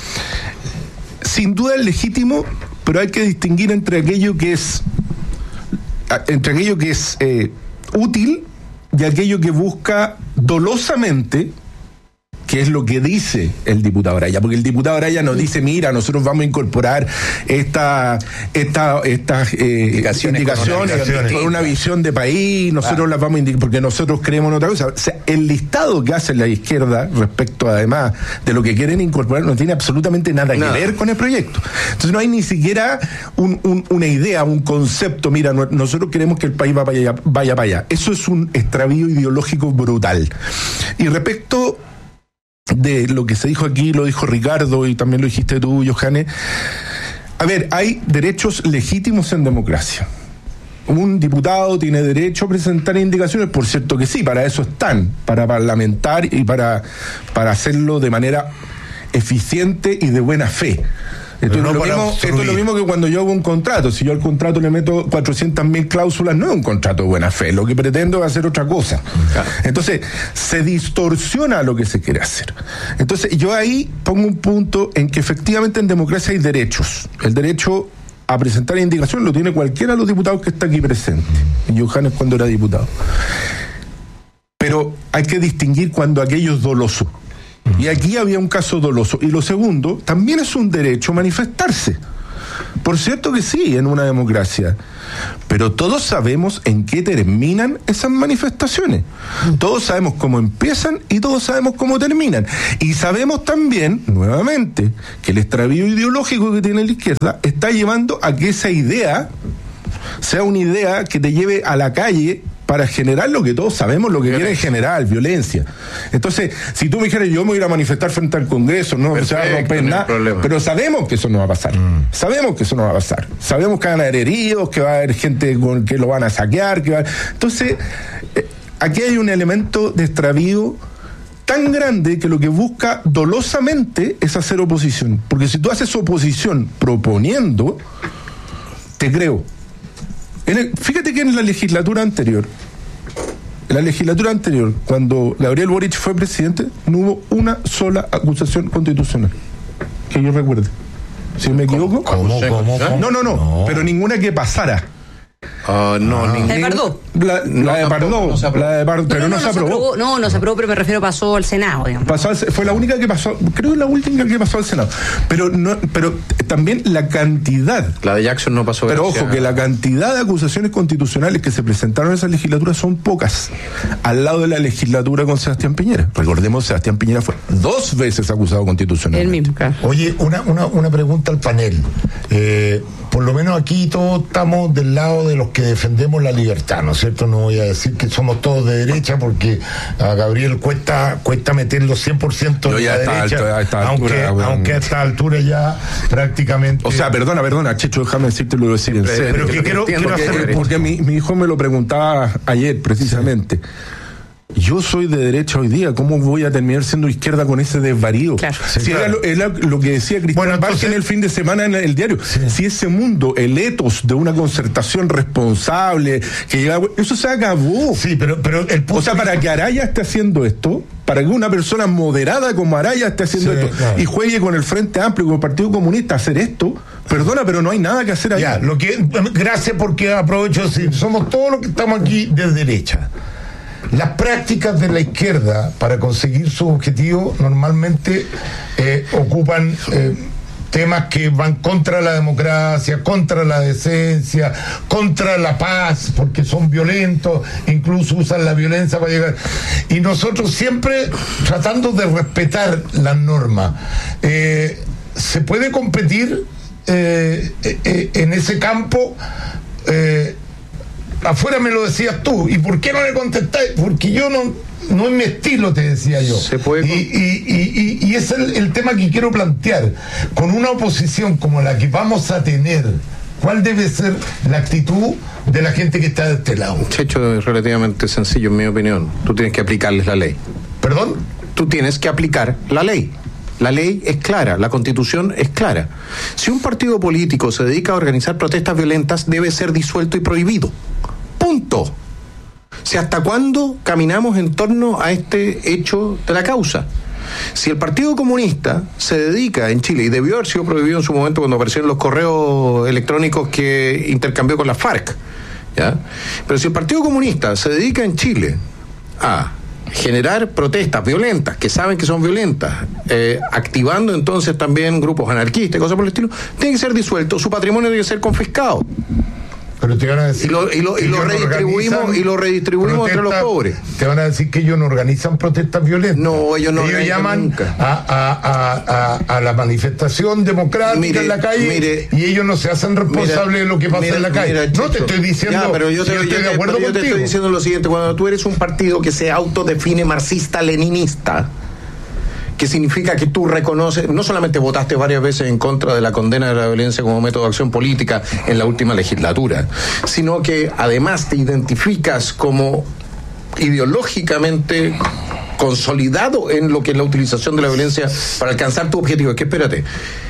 Sin duda es legítimo, pero hay que distinguir entre aquello que es entre aquello que es eh, útil y aquello que busca dolosamente, que es lo que dice el diputado Araya, porque el diputado Araya nos dice, mira, nosotros vamos a incorporar esta, esta, estas eh, indicaciones, indicaciones con una visión de país, nosotros ah. las vamos a indicar, porque nosotros creemos en otra cosa. O sea, el listado que hace la izquierda respecto, además, de lo que quieren incorporar, no tiene absolutamente nada no. que ver con el proyecto. Entonces no hay ni siquiera un, un, una idea, un concepto, mira, no, nosotros queremos que el país vaya, vaya, vaya para allá. Eso es un extravío ideológico brutal. Y respecto de lo que se dijo aquí, lo dijo Ricardo y también lo dijiste tú, Johannes. A ver, hay derechos legítimos en democracia. Un diputado tiene derecho a presentar indicaciones, por cierto que sí, para eso están, para parlamentar y para, para hacerlo de manera eficiente y de buena fe. Esto, es no lo, para mismo, obstruir. esto es lo mismo que cuando yo hago un contrato. Si yo al contrato le meto cuatrocientas mil cláusulas, no es un contrato de buena fe. Lo que pretendo es hacer otra cosa. Entonces, se distorsiona lo que se quiere hacer. Entonces, yo ahí pongo un punto en que efectivamente en democracia hay derechos. El derecho a presentar indicación lo tiene cualquiera de los diputados que está aquí presente. Johannes cuando era diputado. Pero hay que distinguir cuando aquello es doloso. Y aquí había un caso doloso. Y lo segundo, también es un derecho manifestarse. Por cierto que sí, en una democracia. Pero todos sabemos en qué terminan esas manifestaciones. Todos sabemos cómo empiezan y todos sabemos cómo terminan. Y sabemos también, nuevamente, que el extravío ideológico que tiene la izquierda está llevando a que esa idea sea una idea que te lleve a la calle para generar lo que todos sabemos, lo que quieren generar, violencia. Entonces, si tú me dijeras, yo me voy a ir a manifestar frente al Congreso, no se va a romper nada, pero sabemos que eso no va a pasar. Mm. Sabemos que eso no va a pasar. Sabemos que van a haber heridos, que va a haber gente con que lo van a saquear, que va... Entonces, eh, aquí hay un elemento de extravío tan grande que lo que busca dolosamente es hacer oposición. Porque si tú haces oposición proponiendo, te creo. En el, fíjate que en la legislatura anterior, en la legislatura anterior, cuando Gabriel Boric fue presidente, no hubo una sola acusación constitucional, que yo recuerde. Si me equivoco. ¿Cómo, cómo, cómo? No, no, no, no, pero ninguna que pasara. Uh, no, ah. ningún... ¿La de Pardo? La, no, la de Pardo, no se la de Pardo, pero no, no, no, no se aprobó. aprobó. No, no se aprobó, pero me refiero pasó al Senado, digamos. Pasó al, fue la única que pasó, creo que la última que pasó al Senado. Pero no, pero también la cantidad. La de Jackson no pasó. Pero ojo, que la cantidad de acusaciones constitucionales que se presentaron en esa legislatura son pocas, al lado de la legislatura con Sebastián Piñera. Recordemos, Sebastián Piñera fue dos veces acusado constitucionalmente. El mismo, claro. Oye, una, una, una pregunta al panel. Eh, por lo menos aquí todos estamos del lado de los que defendemos la libertad, ¿no es cierto? No voy a decir que somos todos de derecha, porque a Gabriel cuesta cuesta meterlo cien por ciento de la derecha, alto, a esta aunque, altura, bueno. aunque a esta altura ya prácticamente... O sea, perdona, perdona, Checho, déjame decirte lo decir en serio. Pero que quiero, quiero porque, hacer... porque mi, mi hijo me lo preguntaba ayer, precisamente. Sí. Yo soy de derecha hoy día, ¿cómo voy a terminar siendo izquierda con ese desvarío? Claro. Sí, si claro. Era, lo, era lo que decía Cristian bueno, entonces, Bargen el fin de semana en el diario. Sí. Si ese mundo, el etos de una concertación responsable, que llegaba, eso se acabó. Sí, pero, pero el punto o sea, para que Araya esté haciendo esto, para que una persona moderada como Araya esté haciendo sí, esto, claro. y juegue con el Frente Amplio, con el Partido Comunista a hacer esto, perdona, pero no hay nada que hacer ahí. Ya, lo que, gracias, porque aprovecho de decir, somos todos los que estamos aquí de derecha. Las prácticas de la izquierda para conseguir sus objetivos normalmente eh, ocupan eh, temas que van contra la democracia, contra la decencia, contra la paz, porque son violentos, incluso usan la violencia para llegar. Y nosotros siempre tratando de respetar las normas. Eh, ¿Se puede competir eh, eh, en ese campo? Eh, Afuera me lo decías tú, ¿y por qué no le contestáis? Porque yo no, no es mi estilo, te decía yo. Se puede... Y, y, y, y es el, el tema que quiero plantear. Con una oposición como la que vamos a tener, ¿cuál debe ser la actitud de la gente que está de este lado? Checho, es relativamente sencillo, en mi opinión. Tú tienes que aplicarles la ley. ¿Perdón? Tú tienes que aplicar la ley. La ley es clara, la Constitución es clara. Si un partido político se dedica a organizar protestas violentas, debe ser disuelto y prohibido. Punto. O sea, ¿hasta cuándo caminamos en torno a este hecho de la causa? Si el Partido Comunista se dedica en Chile, y debió haber sido prohibido en su momento cuando aparecieron los correos electrónicos que intercambió con la FARC, ¿ya? Pero si el Partido Comunista se dedica en Chile a generar protestas violentas, que saben que son violentas, eh, activando entonces también grupos anarquistas y cosas por el estilo, tiene que ser disuelto, su patrimonio debe ser confiscado. Pero te van a decir y lo, y lo, y lo redistribuimos y lo redistribuimos entre los pobres. Te van a decir que ellos no organizan protestas violentas. No, ellos no ellos llaman a, a, a, a, a la manifestación democrática mire, en la calle mire, y ellos no se hacen responsables mira, de lo que pasa mira, en la calle. Mira, no te estoy diciendo ya, pero yo te, si yo yo estoy te, de acuerdo pero yo contigo. Te estoy diciendo lo siguiente: cuando tú eres un partido que se autodefine marxista-leninista, que significa que tú reconoces, no solamente votaste varias veces en contra de la condena de la violencia como método de acción política en la última legislatura, sino que además te identificas como ideológicamente consolidado en lo que es la utilización de la violencia para alcanzar tu objetivo. Es que espérate,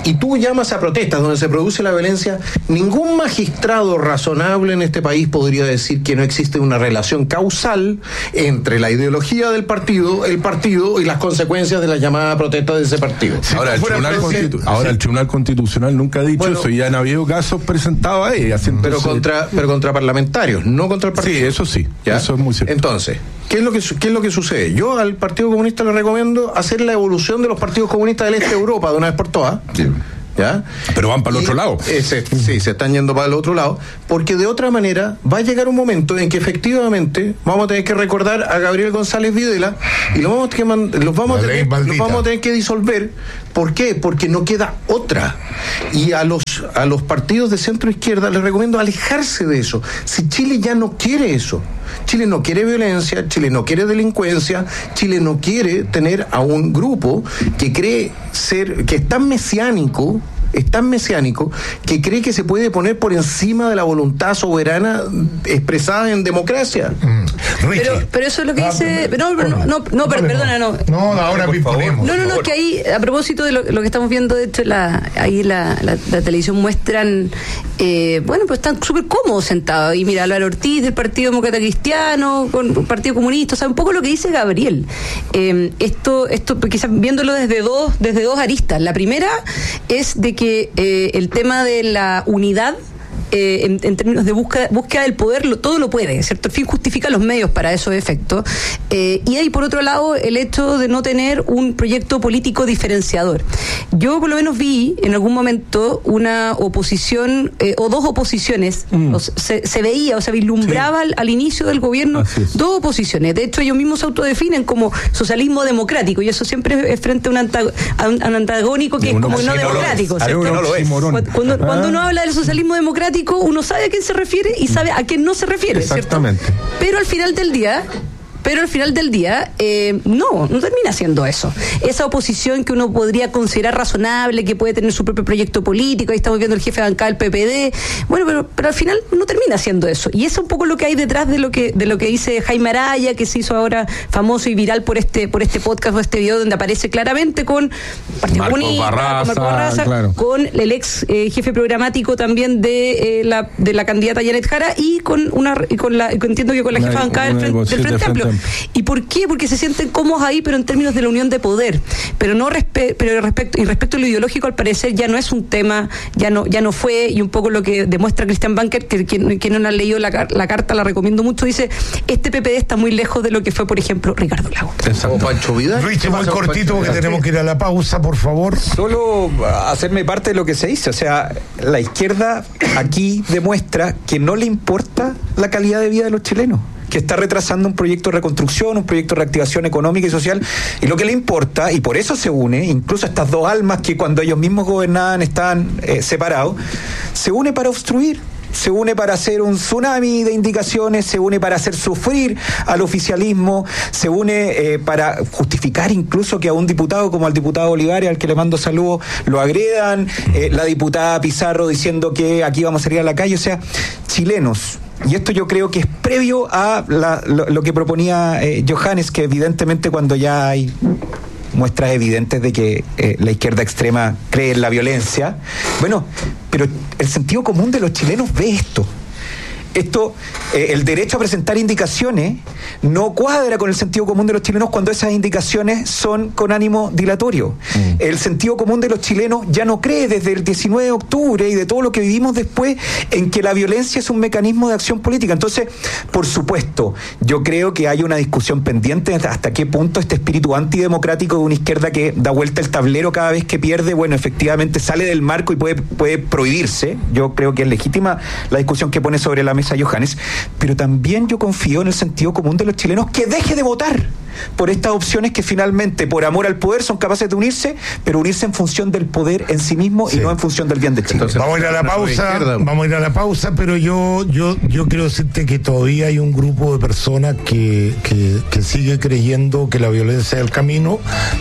y tú llamas a protestas donde se produce la violencia, ningún magistrado razonable en este país podría decir que no existe una relación causal entre la ideología del partido, el partido y las consecuencias de la llamada protesta de ese partido. Sí, ahora, el tribunal, Constitu- ahora sí. el Tribunal Constitucional nunca ha dicho bueno, eso y ya han habido casos presentados ahí. Pero contra, pero contra parlamentarios, no contra el partido. Sí, eso sí, ¿ya? Eso es muy cierto. Entonces, ¿qué es lo que qué es lo que sucede? Yo al Partido Comunista le recomiendo hacer la evolución de los partidos comunistas del este de Europa de una vez por todas. Sí. ¿Ya? Pero van para el otro lado. Ese, sí, se están yendo para el otro lado, porque de otra manera va a llegar un momento en que efectivamente vamos a tener que recordar a Gabriel González Videla y lo vamos a tener que, los vamos a tener, los vamos a tener que disolver. ¿Por qué? Porque no queda otra. Y a los a los partidos de centro izquierda les recomiendo alejarse de eso. Si Chile ya no quiere eso, Chile no quiere violencia, Chile no quiere delincuencia, Chile no quiere tener a un grupo que cree ser, que es tan mesiánico, es tan mesiánico, que cree que se puede poner por encima de la voluntad soberana expresada en democracia. Mm. Pero, pero eso es lo que dice... No, no, no, no, no pero, perdona, no. No, ahora pimponemos. No, no, no, que ahí, a propósito de lo, lo que estamos viendo, de hecho, la, ahí la, la, la televisión muestran, eh, bueno, pues están súper cómodos sentados. Y mira, Álvaro Ortiz del Partido Demócrata Cristiano, con el Partido Comunista, o sea, un poco lo que dice Gabriel. Eh, esto, esto quizás viéndolo desde dos, desde dos aristas. La primera es de que eh, el tema de la unidad Eh, en, en términos de búsqueda, búsqueda del poder, lo, todo lo puede, ¿cierto? El fin justifica los medios para esos efectos. Eh, y hay, por otro lado, el hecho de no tener un proyecto político diferenciador. Yo, por lo menos, vi en algún momento una oposición, eh, o dos oposiciones, mm. o se, se veía, o se vislumbraba sí. al, al inicio del gobierno, dos oposiciones. De hecho, ellos mismos se autodefinen como socialismo democrático, y eso siempre es frente a un, antag- a un, a un antagónico que uno, es como no democrático, ¿cierto? No lo es. Cuando, cuando, cuando uno habla del socialismo democrático, uno sabe a quién se refiere y sabe a quién no se refiere. Exactamente. ¿Cierto? Pero al final del día, pero al final del día, eh, no, no termina siendo eso. Esa oposición que uno podría considerar razonable, que puede tener su propio proyecto político, ahí estamos viendo el jefe de bancada del P P D, bueno, pero, pero al final no termina siendo eso. Y eso es un poco lo que hay detrás de lo que, de lo que dice Jaime Araya, que se hizo ahora famoso y viral por este, por este podcast o este video, donde aparece claramente con Partido Comunista, con Marco Barraza, claro. con el ex eh, jefe programático también de eh, la de la candidata Janet Jara y con una y con la entiendo que con la jefa de bancada del, del Frente Amplio. ¿Y por qué? Porque se sienten cómodos ahí, pero en términos de la unión de poder. Pero no respe- pero respecto y respecto a lo ideológico, al parecer ya no es un tema, ya no ya no fue, y un poco lo que demuestra Christian Banker, que quien, quien no ha leído la, la carta la recomiendo mucho, dice, este P P D está muy lejos de lo que fue, por ejemplo, Ricardo Lagos. O Pancho Vidal. Luis, muy cortito porque tenemos que ir a la pausa, por favor. Solo hacerme parte de lo que se dice, o sea, la izquierda aquí demuestra que no le importa la calidad de vida de los chilenos, que está retrasando un proyecto de reconstrucción, un proyecto de reactivación económica y social, y lo que le importa, y por eso se une, incluso estas dos almas que cuando ellos mismos gobernaban estaban eh, separados, se une para obstruir, se une para hacer un tsunami de indicaciones, se une para hacer sufrir al oficialismo, se une eh, para justificar incluso que a un diputado como al diputado Olivares, al que le mando saludos, lo agredan, eh, la diputada Pizarro diciendo que aquí vamos a salir a la calle, o sea, chilenos. Y esto yo creo que es previo a la, lo, lo que proponía eh, Johannes, que evidentemente cuando ya hay muestras evidentes de que eh, la izquierda extrema cree en la violencia, bueno, pero el sentido común de los chilenos ve esto. Esto, eh, el derecho a presentar indicaciones no cuadra con el sentido común de los chilenos cuando esas indicaciones son con ánimo dilatorio. Mm. El sentido común de los chilenos ya no cree desde el diecinueve de octubre y de todo lo que vivimos después en que la violencia es un mecanismo de acción política. Entonces, por supuesto, yo creo que hay una discusión pendiente hasta qué punto este espíritu antidemocrático de una izquierda que da vuelta el tablero cada vez que pierde, bueno, efectivamente sale del marco y puede, puede prohibirse. Yo creo que es legítima la discusión que pone sobre la mesa a Johannes, pero también yo confío en el sentido común de los chilenos que deje de votar por estas opciones que finalmente, por amor al poder, son capaces de unirse, pero unirse en función del poder en sí mismo sí. y no en función del bien de Chile. Entonces, vamos a ir a la pausa, vamos a ir a la pausa, pero yo yo yo quiero decirte que todavía hay un grupo de personas que, que, que sigue creyendo que la violencia es el camino,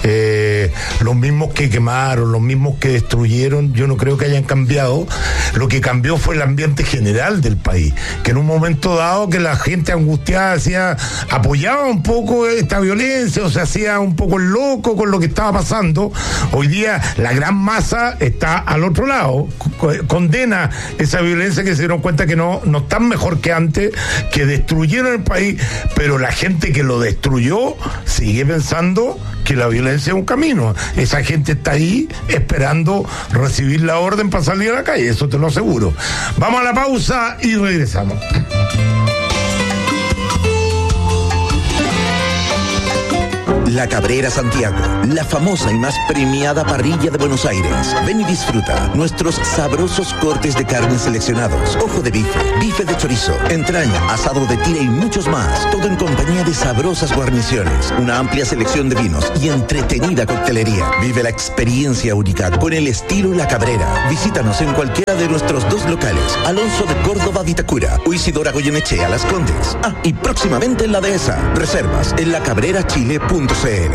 eh, los mismos que quemaron, los mismos que destruyeron, yo no creo que hayan cambiado. Lo que cambió fue el ambiente general del país. que en un momento dado que la gente angustiada hacía, apoyaba un poco esta violencia o se hacía un poco el loco con lo que estaba pasando. Hoy día la gran masa está al otro lado, condena esa violencia, que se dieron cuenta que no, no están mejor que antes, que destruyeron el país, pero la gente que lo destruyó sigue pensando que la violencia es un camino. Esa gente está ahí esperando recibir la orden para salir a la calle, eso te lo aseguro. Vamos a la pausa y regresamos. La Cabrera Santiago, la famosa y más premiada parrilla de Buenos Aires. Ven y disfruta nuestros sabrosos cortes de carne seleccionados, ojo de bife, bife de chorizo, entraña, asado de tira y muchos más. Todo en compañía de sabrosas guarniciones, una amplia selección de vinos y entretenida coctelería. Vive la experiencia única con el estilo La Cabrera. Visítanos en cualquiera de nuestros dos locales, Alonso de Córdoba, Vitacura, o Isidora Goyenechea, Las Condes. Ah, y próximamente en la Dehesa. Reservas en la cabrera chile punto c l.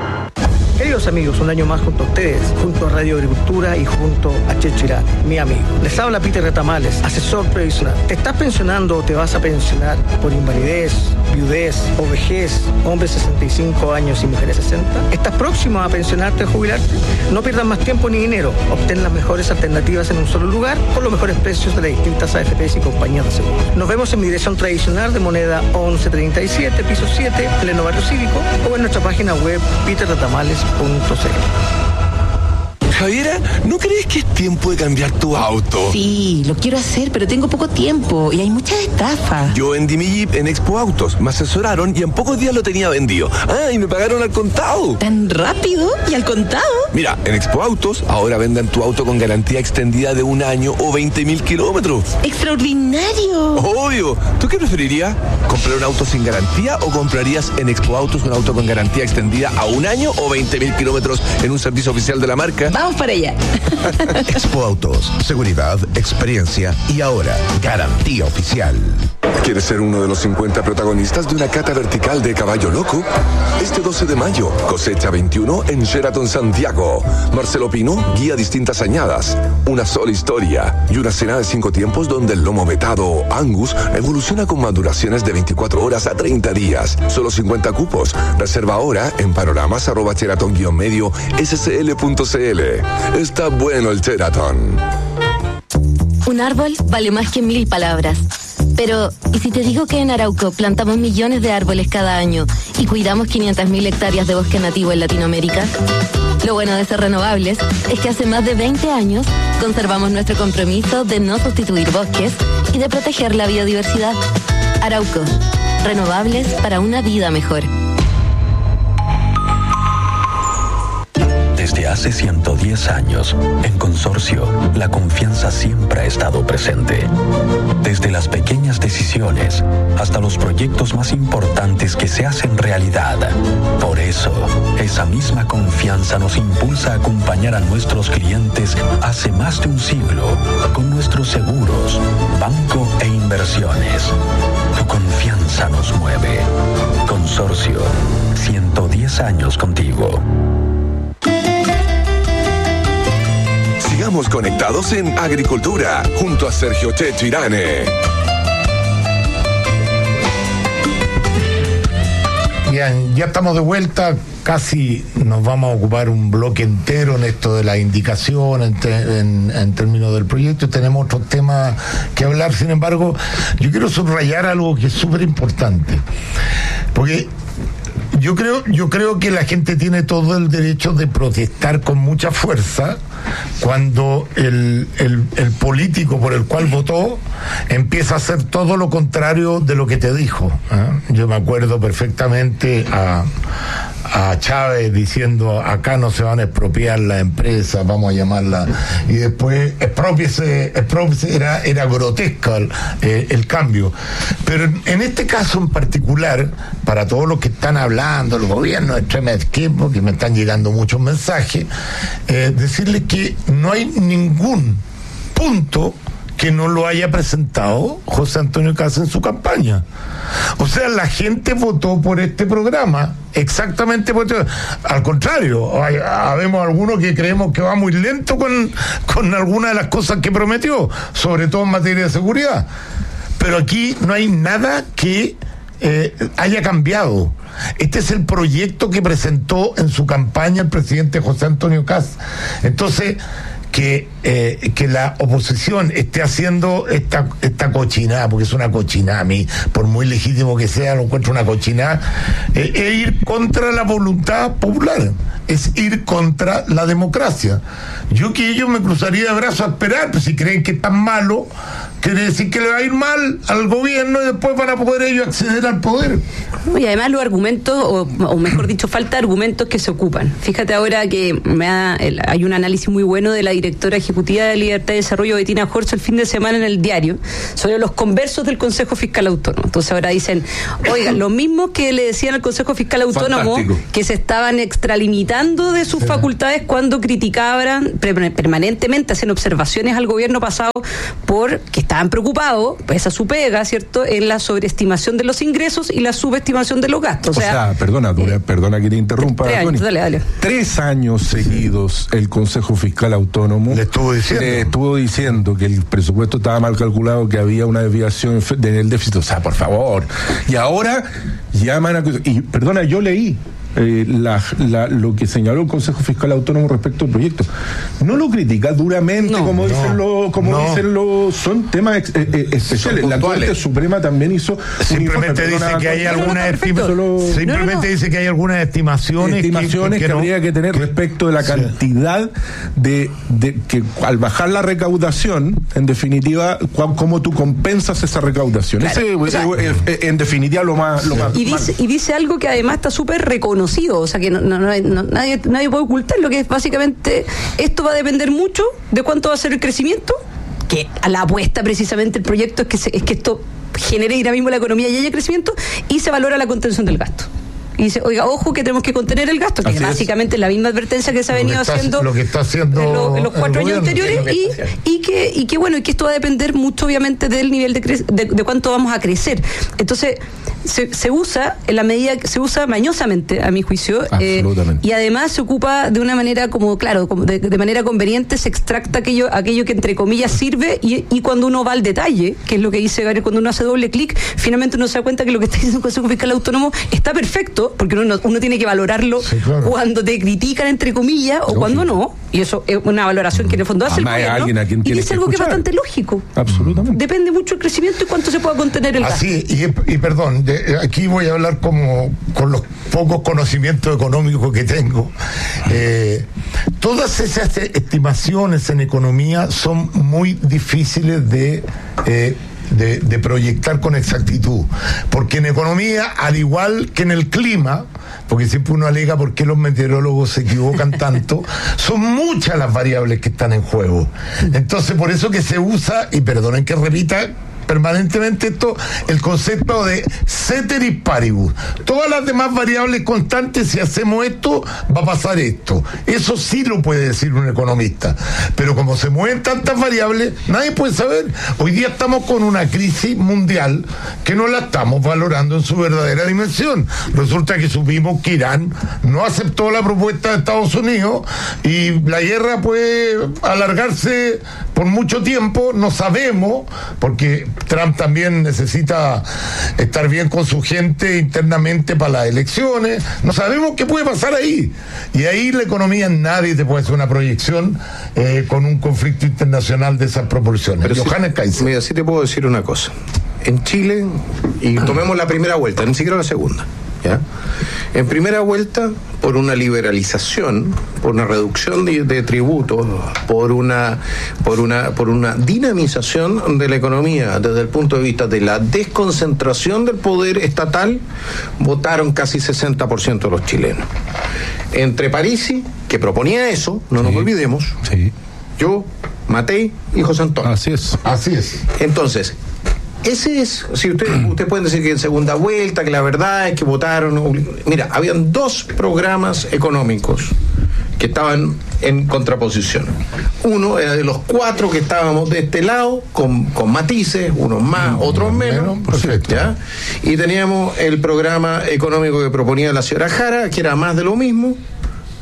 Queridos amigos, un año más junto a ustedes, junto a Radio Agricultura y junto a Checho Irán, mi amigo. Les habla Peter Retamales, asesor previsional. ¿Te estás pensionando o te vas a pensionar por invalidez, viudez o vejez, hombres sesenta y cinco años y mujeres sesenta? ¿Estás próximo a pensionarte o jubilarte? No pierdas más tiempo ni dinero. Obtén las mejores alternativas en un solo lugar con los mejores precios de las distintas A F Pes y compañías de seguros. Nos vemos en mi dirección tradicional de Moneda once treinta y siete, piso siete, pleno barrio cívico, o en nuestra página web peter retamales punto c l. Javiera, ¿no crees que es tiempo de cambiar tu auto? Sí, lo quiero hacer, pero tengo poco tiempo y hay muchas estafas. Yo vendí mi Jeep en Expo Autos, me asesoraron y en pocos días lo tenía vendido. Ah, y me pagaron al contado. ¿Tan rápido? ¿Y al contado? Mira, en Expo Autos ahora venden tu auto con garantía extendida de un año o veinte mil kilómetros. ¡Extraordinario! Obvio. ¿Tú qué preferirías? ¿Comprar un auto sin garantía o comprarías en Expo Autos un auto con garantía extendida a un año o veinte mil kilómetros en un servicio oficial de la marca? Vamos para allá. Expo Autos, seguridad, experiencia y ahora garantía oficial. ¿Quieres ser uno de los cincuenta protagonistas de una cata vertical de Caballo Loco? Este doce de mayo, cosecha veintiuno en Sheraton Santiago. Marcelo Pino guía distintas añadas, una sola historia y una cena de cinco tiempos donde el lomo vetado Angus evoluciona con maduraciones de veinticuatro horas a treinta días. Solo cincuenta cupos. Reserva ahora en panoramas arroba sheraton guión medio scl punto cl. Está bueno el Sheraton. Un árbol vale más que mil palabras. Pero, ¿y si te digo que en Arauco plantamos millones de árboles cada año y cuidamos quinientas mil hectáreas de bosque nativo en Latinoamérica? Lo bueno de ser renovables es que hace más de veinte años conservamos nuestro compromiso de no sustituir bosques y de proteger la biodiversidad. Arauco, renovables para una vida mejor. Desde hace ciento diez años, en Consorcio, la confianza siempre ha estado presente. Desde las pequeñas decisiones hasta los proyectos más importantes que se hacen realidad. Por eso, esa misma confianza nos impulsa a acompañar a nuestros clientes hace más de un siglo con nuestros seguros, banco e inversiones. Tu confianza nos mueve. Consorcio, ciento diez años contigo. Sigamos conectados en Agricultura, junto a Sergio Checho Irane. Bien, ya estamos de vuelta, casi nos vamos a ocupar un bloque entero en esto de la indicación, en, te, en, en términos del proyecto. Tenemos otros temas que hablar, sin embargo, yo quiero subrayar algo que es súper importante, porque yo creo, yo creo que la gente tiene todo el derecho de protestar con mucha fuerza cuando el, el, el político por el cual votó empieza a hacer todo lo contrario de lo que te dijo, ¿eh? Yo me acuerdo perfectamente a, a Chávez diciendo: acá no se van a expropiar las empresas, vamos a llamarla, y después expropiese, expropiese, era, era grotesco el, eh, el cambio. Pero en, en este caso en particular, para todos los que están hablando, el gobierno de extrema izquierda, que me están llegando muchos mensajes, eh, decirles que no hay ningún punto que no lo haya presentado José Antonio Kast en su campaña. O sea, la gente votó por este programa, exactamente por este, al contrario, hay, habemos algunos que creemos que va muy lento con, con algunas de las cosas que prometió, sobre todo en materia de seguridad. pero aquí no hay nada que eh, haya cambiado. Este es el proyecto que presentó en su campaña el presidente José Antonio Kast. Entonces, que eh, que la oposición esté haciendo esta esta cochinada, porque es una cochinada, a mí, por muy legítimo que sea, lo encuentro una cochinada, eh, es ir contra la voluntad popular, es ir contra la democracia. Yo que ellos me cruzaría de brazos a esperar, pues si creen que es tan malo, quiere decir que le va a ir mal al gobierno y después van a poder ellos acceder al poder. Y además los argumentos, o, o mejor dicho, falta de argumentos que se ocupan. Fíjate ahora que me da, el, hay un análisis muy bueno de la directora ejecutiva de Libertad y Desarrollo, Bettina Horst, el fin de semana en el diario, sobre los conversos del Consejo Fiscal Autónomo. Entonces ahora dicen, oiga, lo mismo que le decían al Consejo Fiscal Autónomo, fantástico, que se estaban extralimitando de sus sí. facultades cuando criticaban permanentemente, hacían observaciones al gobierno pasado porque estaban preocupados, pues a su pega, ¿cierto?, en la sobreestimación de los ingresos y la subestimación de los gastos. O sea, o sea perdona, eh, perdona que te interrumpa, tres años, dale, dale. Tres años seguidos el Consejo Fiscal Autónomo le estuvo diciendo, le estuvo diciendo que el presupuesto estaba mal calculado, que había una desviación en el déficit. O sea, por favor. Y ahora llaman a... Y perdona, yo leí Eh, la, la, lo que señaló el Consejo Fiscal Autónomo respecto al proyecto. No lo critica duramente, no, como, no, dicen los, como no. dicen los, son temas ex, eh, eh, especiales. Son la Corte Suprema también hizo simplemente dice que hay algunas estimaciones simplemente no, no. dice que hay algunas estimaciones estimaciones que, que, que, que habría que tener respecto de la cantidad sí. de, de que al bajar la recaudación, en definitiva, cómo tú compensas esa recaudación. Claro. Ese o sea, es, es, en definitiva lo más, lo más y dice, y dice algo que además está súper reconocido. O sea que no, no, no, no, nadie, nadie puede ocultar lo que es básicamente, esto va a depender mucho de cuánto va a ser el crecimiento, que a la apuesta precisamente el proyecto es que, se, es que esto genere dinamismo en la economía y haya crecimiento, y se valora la contención del gasto. Y dice, oiga, ojo que tenemos que contener el gasto, que Así básicamente es la misma advertencia que se ha venido está, haciendo, lo que está haciendo en, lo, en los cuatro años anteriores, y, y que y que bueno, y que esto va a depender mucho obviamente del nivel de, cre- de, de cuánto vamos a crecer. Entonces se, se usa en la medida que se usa mañosamente, a mi juicio, eh, y además se ocupa de una manera como, claro, como de, de manera conveniente, se extracta aquello aquello que entre comillas sirve, y, y cuando uno va al detalle, que es lo que dice Gabriel, cuando uno hace doble clic, finalmente uno se da cuenta que lo que está diciendo el Consejo Fiscal Autónomo está perfecto, porque uno, uno tiene que valorarlo sí, claro. cuando te critican entre comillas o lógico. Cuando no, y eso es una valoración que en el fondo hace Además, el gobierno, a quien y dice algo que es bastante lógico. Absolutamente. Depende mucho el crecimiento y cuánto se pueda contener el gasto. Así, y, y perdón, de, aquí voy a hablar como con los pocos conocimientos económicos que tengo. Eh, todas esas estimaciones en economía son muy difíciles de... Eh, De, de proyectar con exactitud, porque en economía, al igual que en el clima, porque siempre uno alega por qué los meteorólogos se equivocan tanto, son muchas las variables que están en juego. Entonces, por eso que se usa, y perdonen que repita permanentemente esto, el concepto de ceteris paribus. Todas las demás variables constantes, si hacemos esto, va a pasar esto. Eso sí lo puede decir un economista. Pero como se mueven tantas variables, nadie puede saber. Hoy día estamos con una crisis mundial que no la estamos valorando en su verdadera dimensión. Resulta que supimos que Irán no aceptó la propuesta de Estados Unidos y la guerra puede alargarse por mucho tiempo. No sabemos, porque Trump también necesita estar bien con su gente internamente para las elecciones. No sabemos qué puede pasar ahí. Y ahí la economía, nadie te puede hacer una proyección eh, con un conflicto internacional de esas proporciones. Pero Johannes si, Kaiser. Mira, sí te puedo decir una cosa. En Chile, y tomemos la primera vuelta, ni siquiera la segunda, ¿ya? En primera vuelta, por una liberalización, por una reducción de, de tributos, por una, por una, por una dinamización de la economía desde el punto de vista de la desconcentración del poder estatal, votaron casi sesenta por ciento de los chilenos. Entre Parisi, que proponía eso, no sí, nos olvidemos, sí. yo, Matei y José Antonio. Así es. Así es. Entonces, ese es, si ustedes usted pueden decir que en segunda vuelta, que la verdad es que votaron. Mira, habían dos programas económicos que estaban en contraposición. Uno era de los cuatro que estábamos de este lado, con, con matices, unos más, no, otros menos. Perfecto. ¿Ya? Y teníamos el programa económico que proponía la señora Jara, que era más de lo mismo,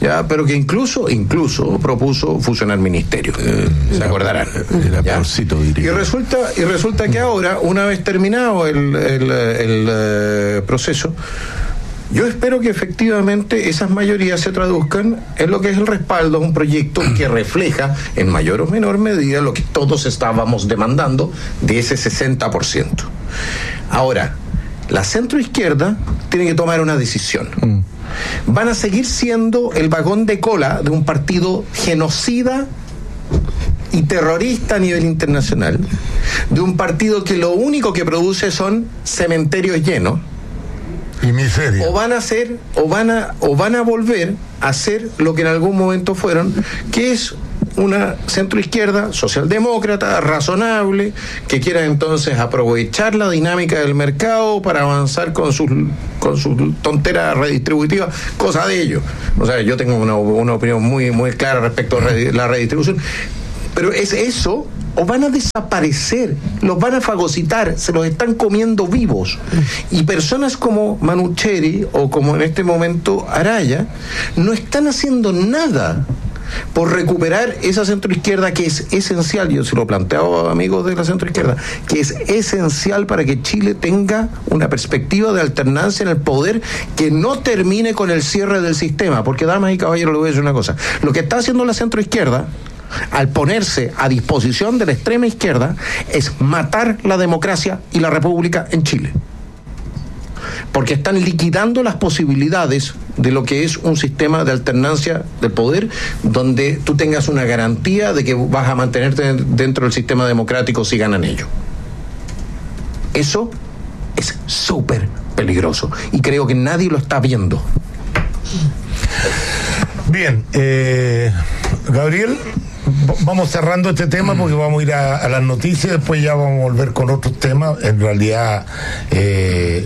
ya, pero que incluso, incluso propuso fusionar ministerios, eh, se acordarán. Era peorcito, diría. Y resulta, y resulta que ahora, una vez terminado el, el, el, el eh, proceso, yo espero que efectivamente esas mayorías se traduzcan en lo que es el respaldo a un proyecto que refleja en mayor o menor medida lo que todos estábamos demandando de ese sesenta por ciento. Ahora, la centroizquierda tiene que tomar una decisión. Mm. Van a seguir siendo el vagón de cola de un partido genocida y terrorista a nivel internacional, de un partido que lo único que produce son cementerios llenos. Y miseria. O van a hacer, o van a, o van a volver a ser lo que en algún momento fueron, que es una centroizquierda socialdemócrata, razonable, que quiera entonces aprovechar la dinámica del mercado para avanzar con sus con sus tonteras redistributivas, cosa de ellos. O sea, yo tengo una, una opinión muy, muy clara respecto a la redistribución, pero es eso. O van a desaparecer, los van a fagocitar, se los están comiendo vivos. Y personas como Manucheri o como en este momento Araya no están haciendo nada por recuperar esa centroizquierda que es esencial, yo se lo planteo a amigos de la centroizquierda, que es esencial para que Chile tenga una perspectiva de alternancia en el poder que no termine con el cierre del sistema. Porque, damas y caballeros, le voy a decir una cosa: lo que está haciendo la centroizquierda al ponerse a disposición de la extrema izquierda es matar la democracia y la república en Chile, porque están liquidando las posibilidades de lo que es un sistema de alternancia del poder donde tú tengas una garantía de que vas a mantenerte dentro del sistema democrático si ganan ellos. Eso es súper peligroso y creo que nadie lo está viendo. Bien, eh, Gabriel, vamos cerrando este tema porque vamos a ir a, a las noticias, después ya vamos a volver con otros temas. En realidad eh,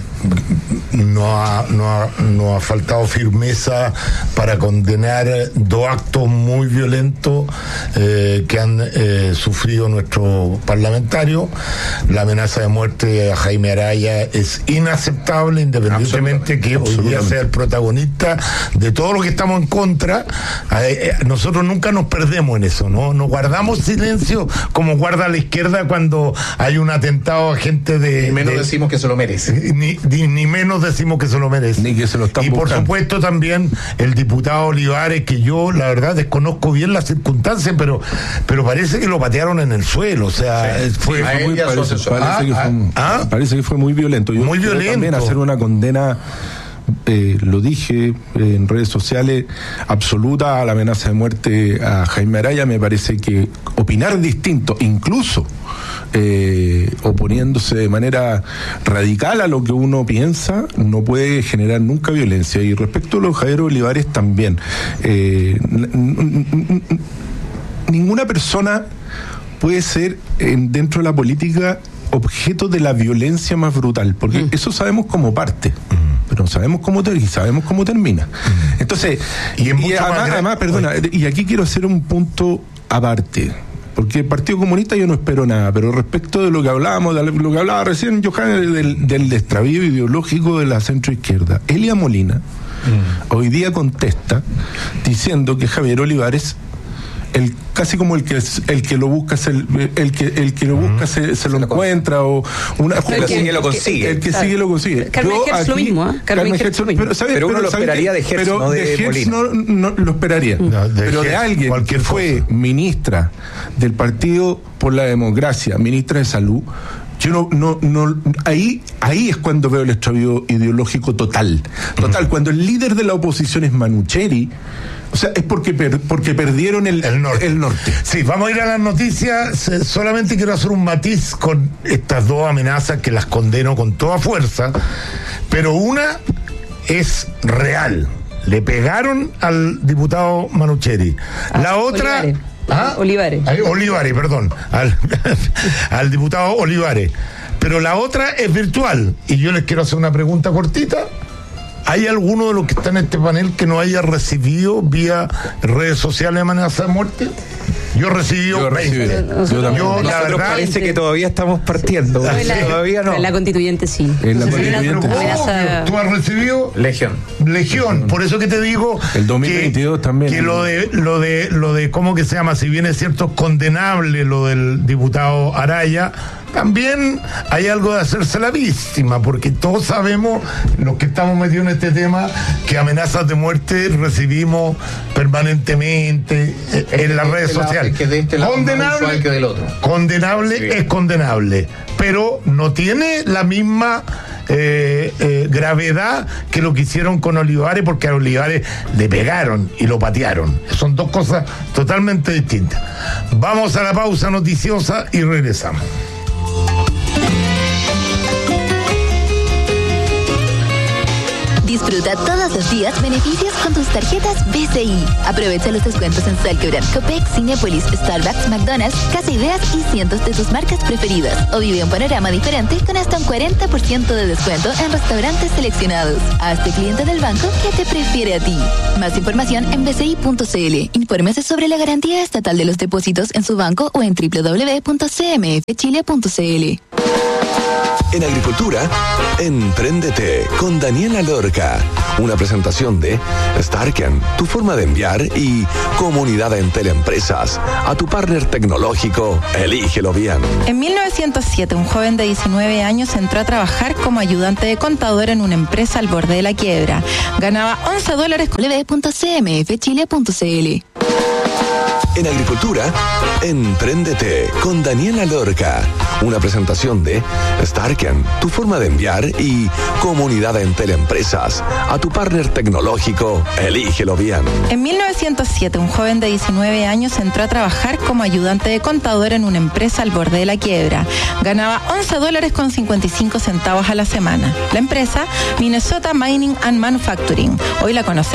no, ha, no, ha, no ha faltado firmeza para condenar dos actos muy violentos eh, que han eh, sufrido nuestros parlamentarios. La amenaza de muerte a Jaime Araya es inaceptable, independientemente que hoy día sea el protagonista de todo lo que estamos en contra. Eh, eh, nosotros nunca nos perdemos en eso, ¿no? No guardamos silencio como guarda la izquierda cuando hay un atentado a gente de... Ni menos de, decimos que se lo merece. Ni, ni, ni menos decimos que se lo merece. Ni que se lo están Y por buscando. supuesto también el diputado Olivares, que yo la verdad desconozco bien las circunstancias, pero pero parece que lo patearon en el suelo. O sea, Sí. fue, Sí, fue a muy... él y a su Parece, asesor. parece Ah, que fue, ah, parece que fue muy violento. Yo Muy quiero violento. también hacer una condena, eh, lo dije eh, en redes sociales, absoluta a la amenaza de muerte a Jaime Araya. Me parece que opinar distinto, incluso eh, oponiéndose de manera radical a lo que uno piensa, no puede generar nunca violencia. Y respecto a los Javier Olivares también, eh, n- n- n- n- ninguna persona puede ser en, dentro de la política objeto de la violencia más brutal, porque mm. eso sabemos como parte, mm. pero no sabemos cómo ter- y sabemos cómo termina. Mm. Entonces, y, y además, además, perdona, y aquí quiero hacer un punto aparte, porque el Partido Comunista yo no espero nada, pero respecto de lo que hablábamos, de lo que hablaba recién Johan, del, del extravío ideológico de la centroizquierda, Elia Molina mm. hoy día contesta diciendo que Javier Olivares, el casi como el que el que lo busca se, el que el que lo busca se, se lo encuentra o una el que sigue lo consigue el que claro. sigue lo consigue. Carmen Hertz lo mismo, ¿eh? Carmen Hertz lo mismo. Pero, ¿sabes? Pero uno lo ¿sabes esperaría qué? de Hertz, pero no de Hertz Molina. no, no lo esperaría, No, de pero de Hertz, alguien cualquier que fue cosa. ministra del Partido por la Democracia, ministra de Salud. Yo no, no, no, ahí, ahí es cuando veo el extravío ideológico total. Total, uh-huh. Cuando el líder de la oposición es Manucheri, o sea, es porque per, porque perdieron el, el, norte. el norte. Sí, vamos a ir a las noticias. Solamente quiero hacer un matiz con estas dos amenazas que las condeno con toda fuerza, pero una es real. Le pegaron al diputado Manucheri. Ah, la otra... Olivares. ¿Ah? Olivares. Ay, Olivares, perdón. Al, al diputado Olivares. Pero la otra es virtual. Y yo les quiero hacer una pregunta cortita. ¿Hay alguno de los que está en este panel que no haya recibido vía redes sociales amenaza de muerte? Yo recibí Yo recibí. veinte. Yo también. Yo, la Nosotros verdad, parece que todavía estamos partiendo. La- Todavía no. La constituyente sí. En la Entonces, constituyente, una sí. amenaza- tú has recibido Legión. Legión, por eso que te digo El dos mil veintidós que, también. que lo de lo de lo de cómo que se llama, si bien es cierto condenable lo del diputado Araya, también hay algo de hacerse la víctima, porque todos sabemos, los que estamos metidos en este tema, que amenazas de muerte recibimos permanentemente eh, en las redes este lado- sociales. es que de este lado es más Condenable, usual que del otro. condenable Sí. es condenable, pero no tiene la misma eh, eh, gravedad que lo que hicieron con Olivares, porque a Olivares le pegaron y lo patearon. Son dos cosas totalmente distintas. Vamos a la pausa noticiosa y regresamos. Disfruta todos los días beneficios con tus tarjetas B C I. Aprovecha los descuentos en Salquebran, Copec, Cinépolis, Starbucks, McDonald's, Casa Ideas y cientos de tus marcas preferidas. O vive un panorama diferente con hasta un cuarenta por ciento de descuento en restaurantes seleccionados. Hazte cliente del banco que te prefiere a ti. Más información en b c i punto c l. Infórmese sobre la garantía estatal de los depósitos en su banco o en w w w punto c m f chile punto c l. En agricultura, Empréndete con Daniela Lorca. Una presentación de Starken, tu forma de enviar, y Comunidad Entel Empresas. A tu partner tecnológico, elígelo bien. En mil novecientos siete, un joven de diecinueve años entró a trabajar como ayudante de contador en una empresa al borde de la quiebra. Ganaba once dólares con w punto c m f chile punto c l. En agricultura, Empréndete con Daniela Lorca. Una presentación de Starken, tu forma de enviar, y Comunidad Entel Empresas. A tu partner tecnológico, elígelo bien. En mil novecientos siete, un joven de diecinueve años entró a trabajar como ayudante de contador en una empresa al borde de la quiebra. Ganaba once dólares con cincuenta y cinco centavos a la semana. La empresa, Minnesota Mining and Manufacturing. Hoy la conocemos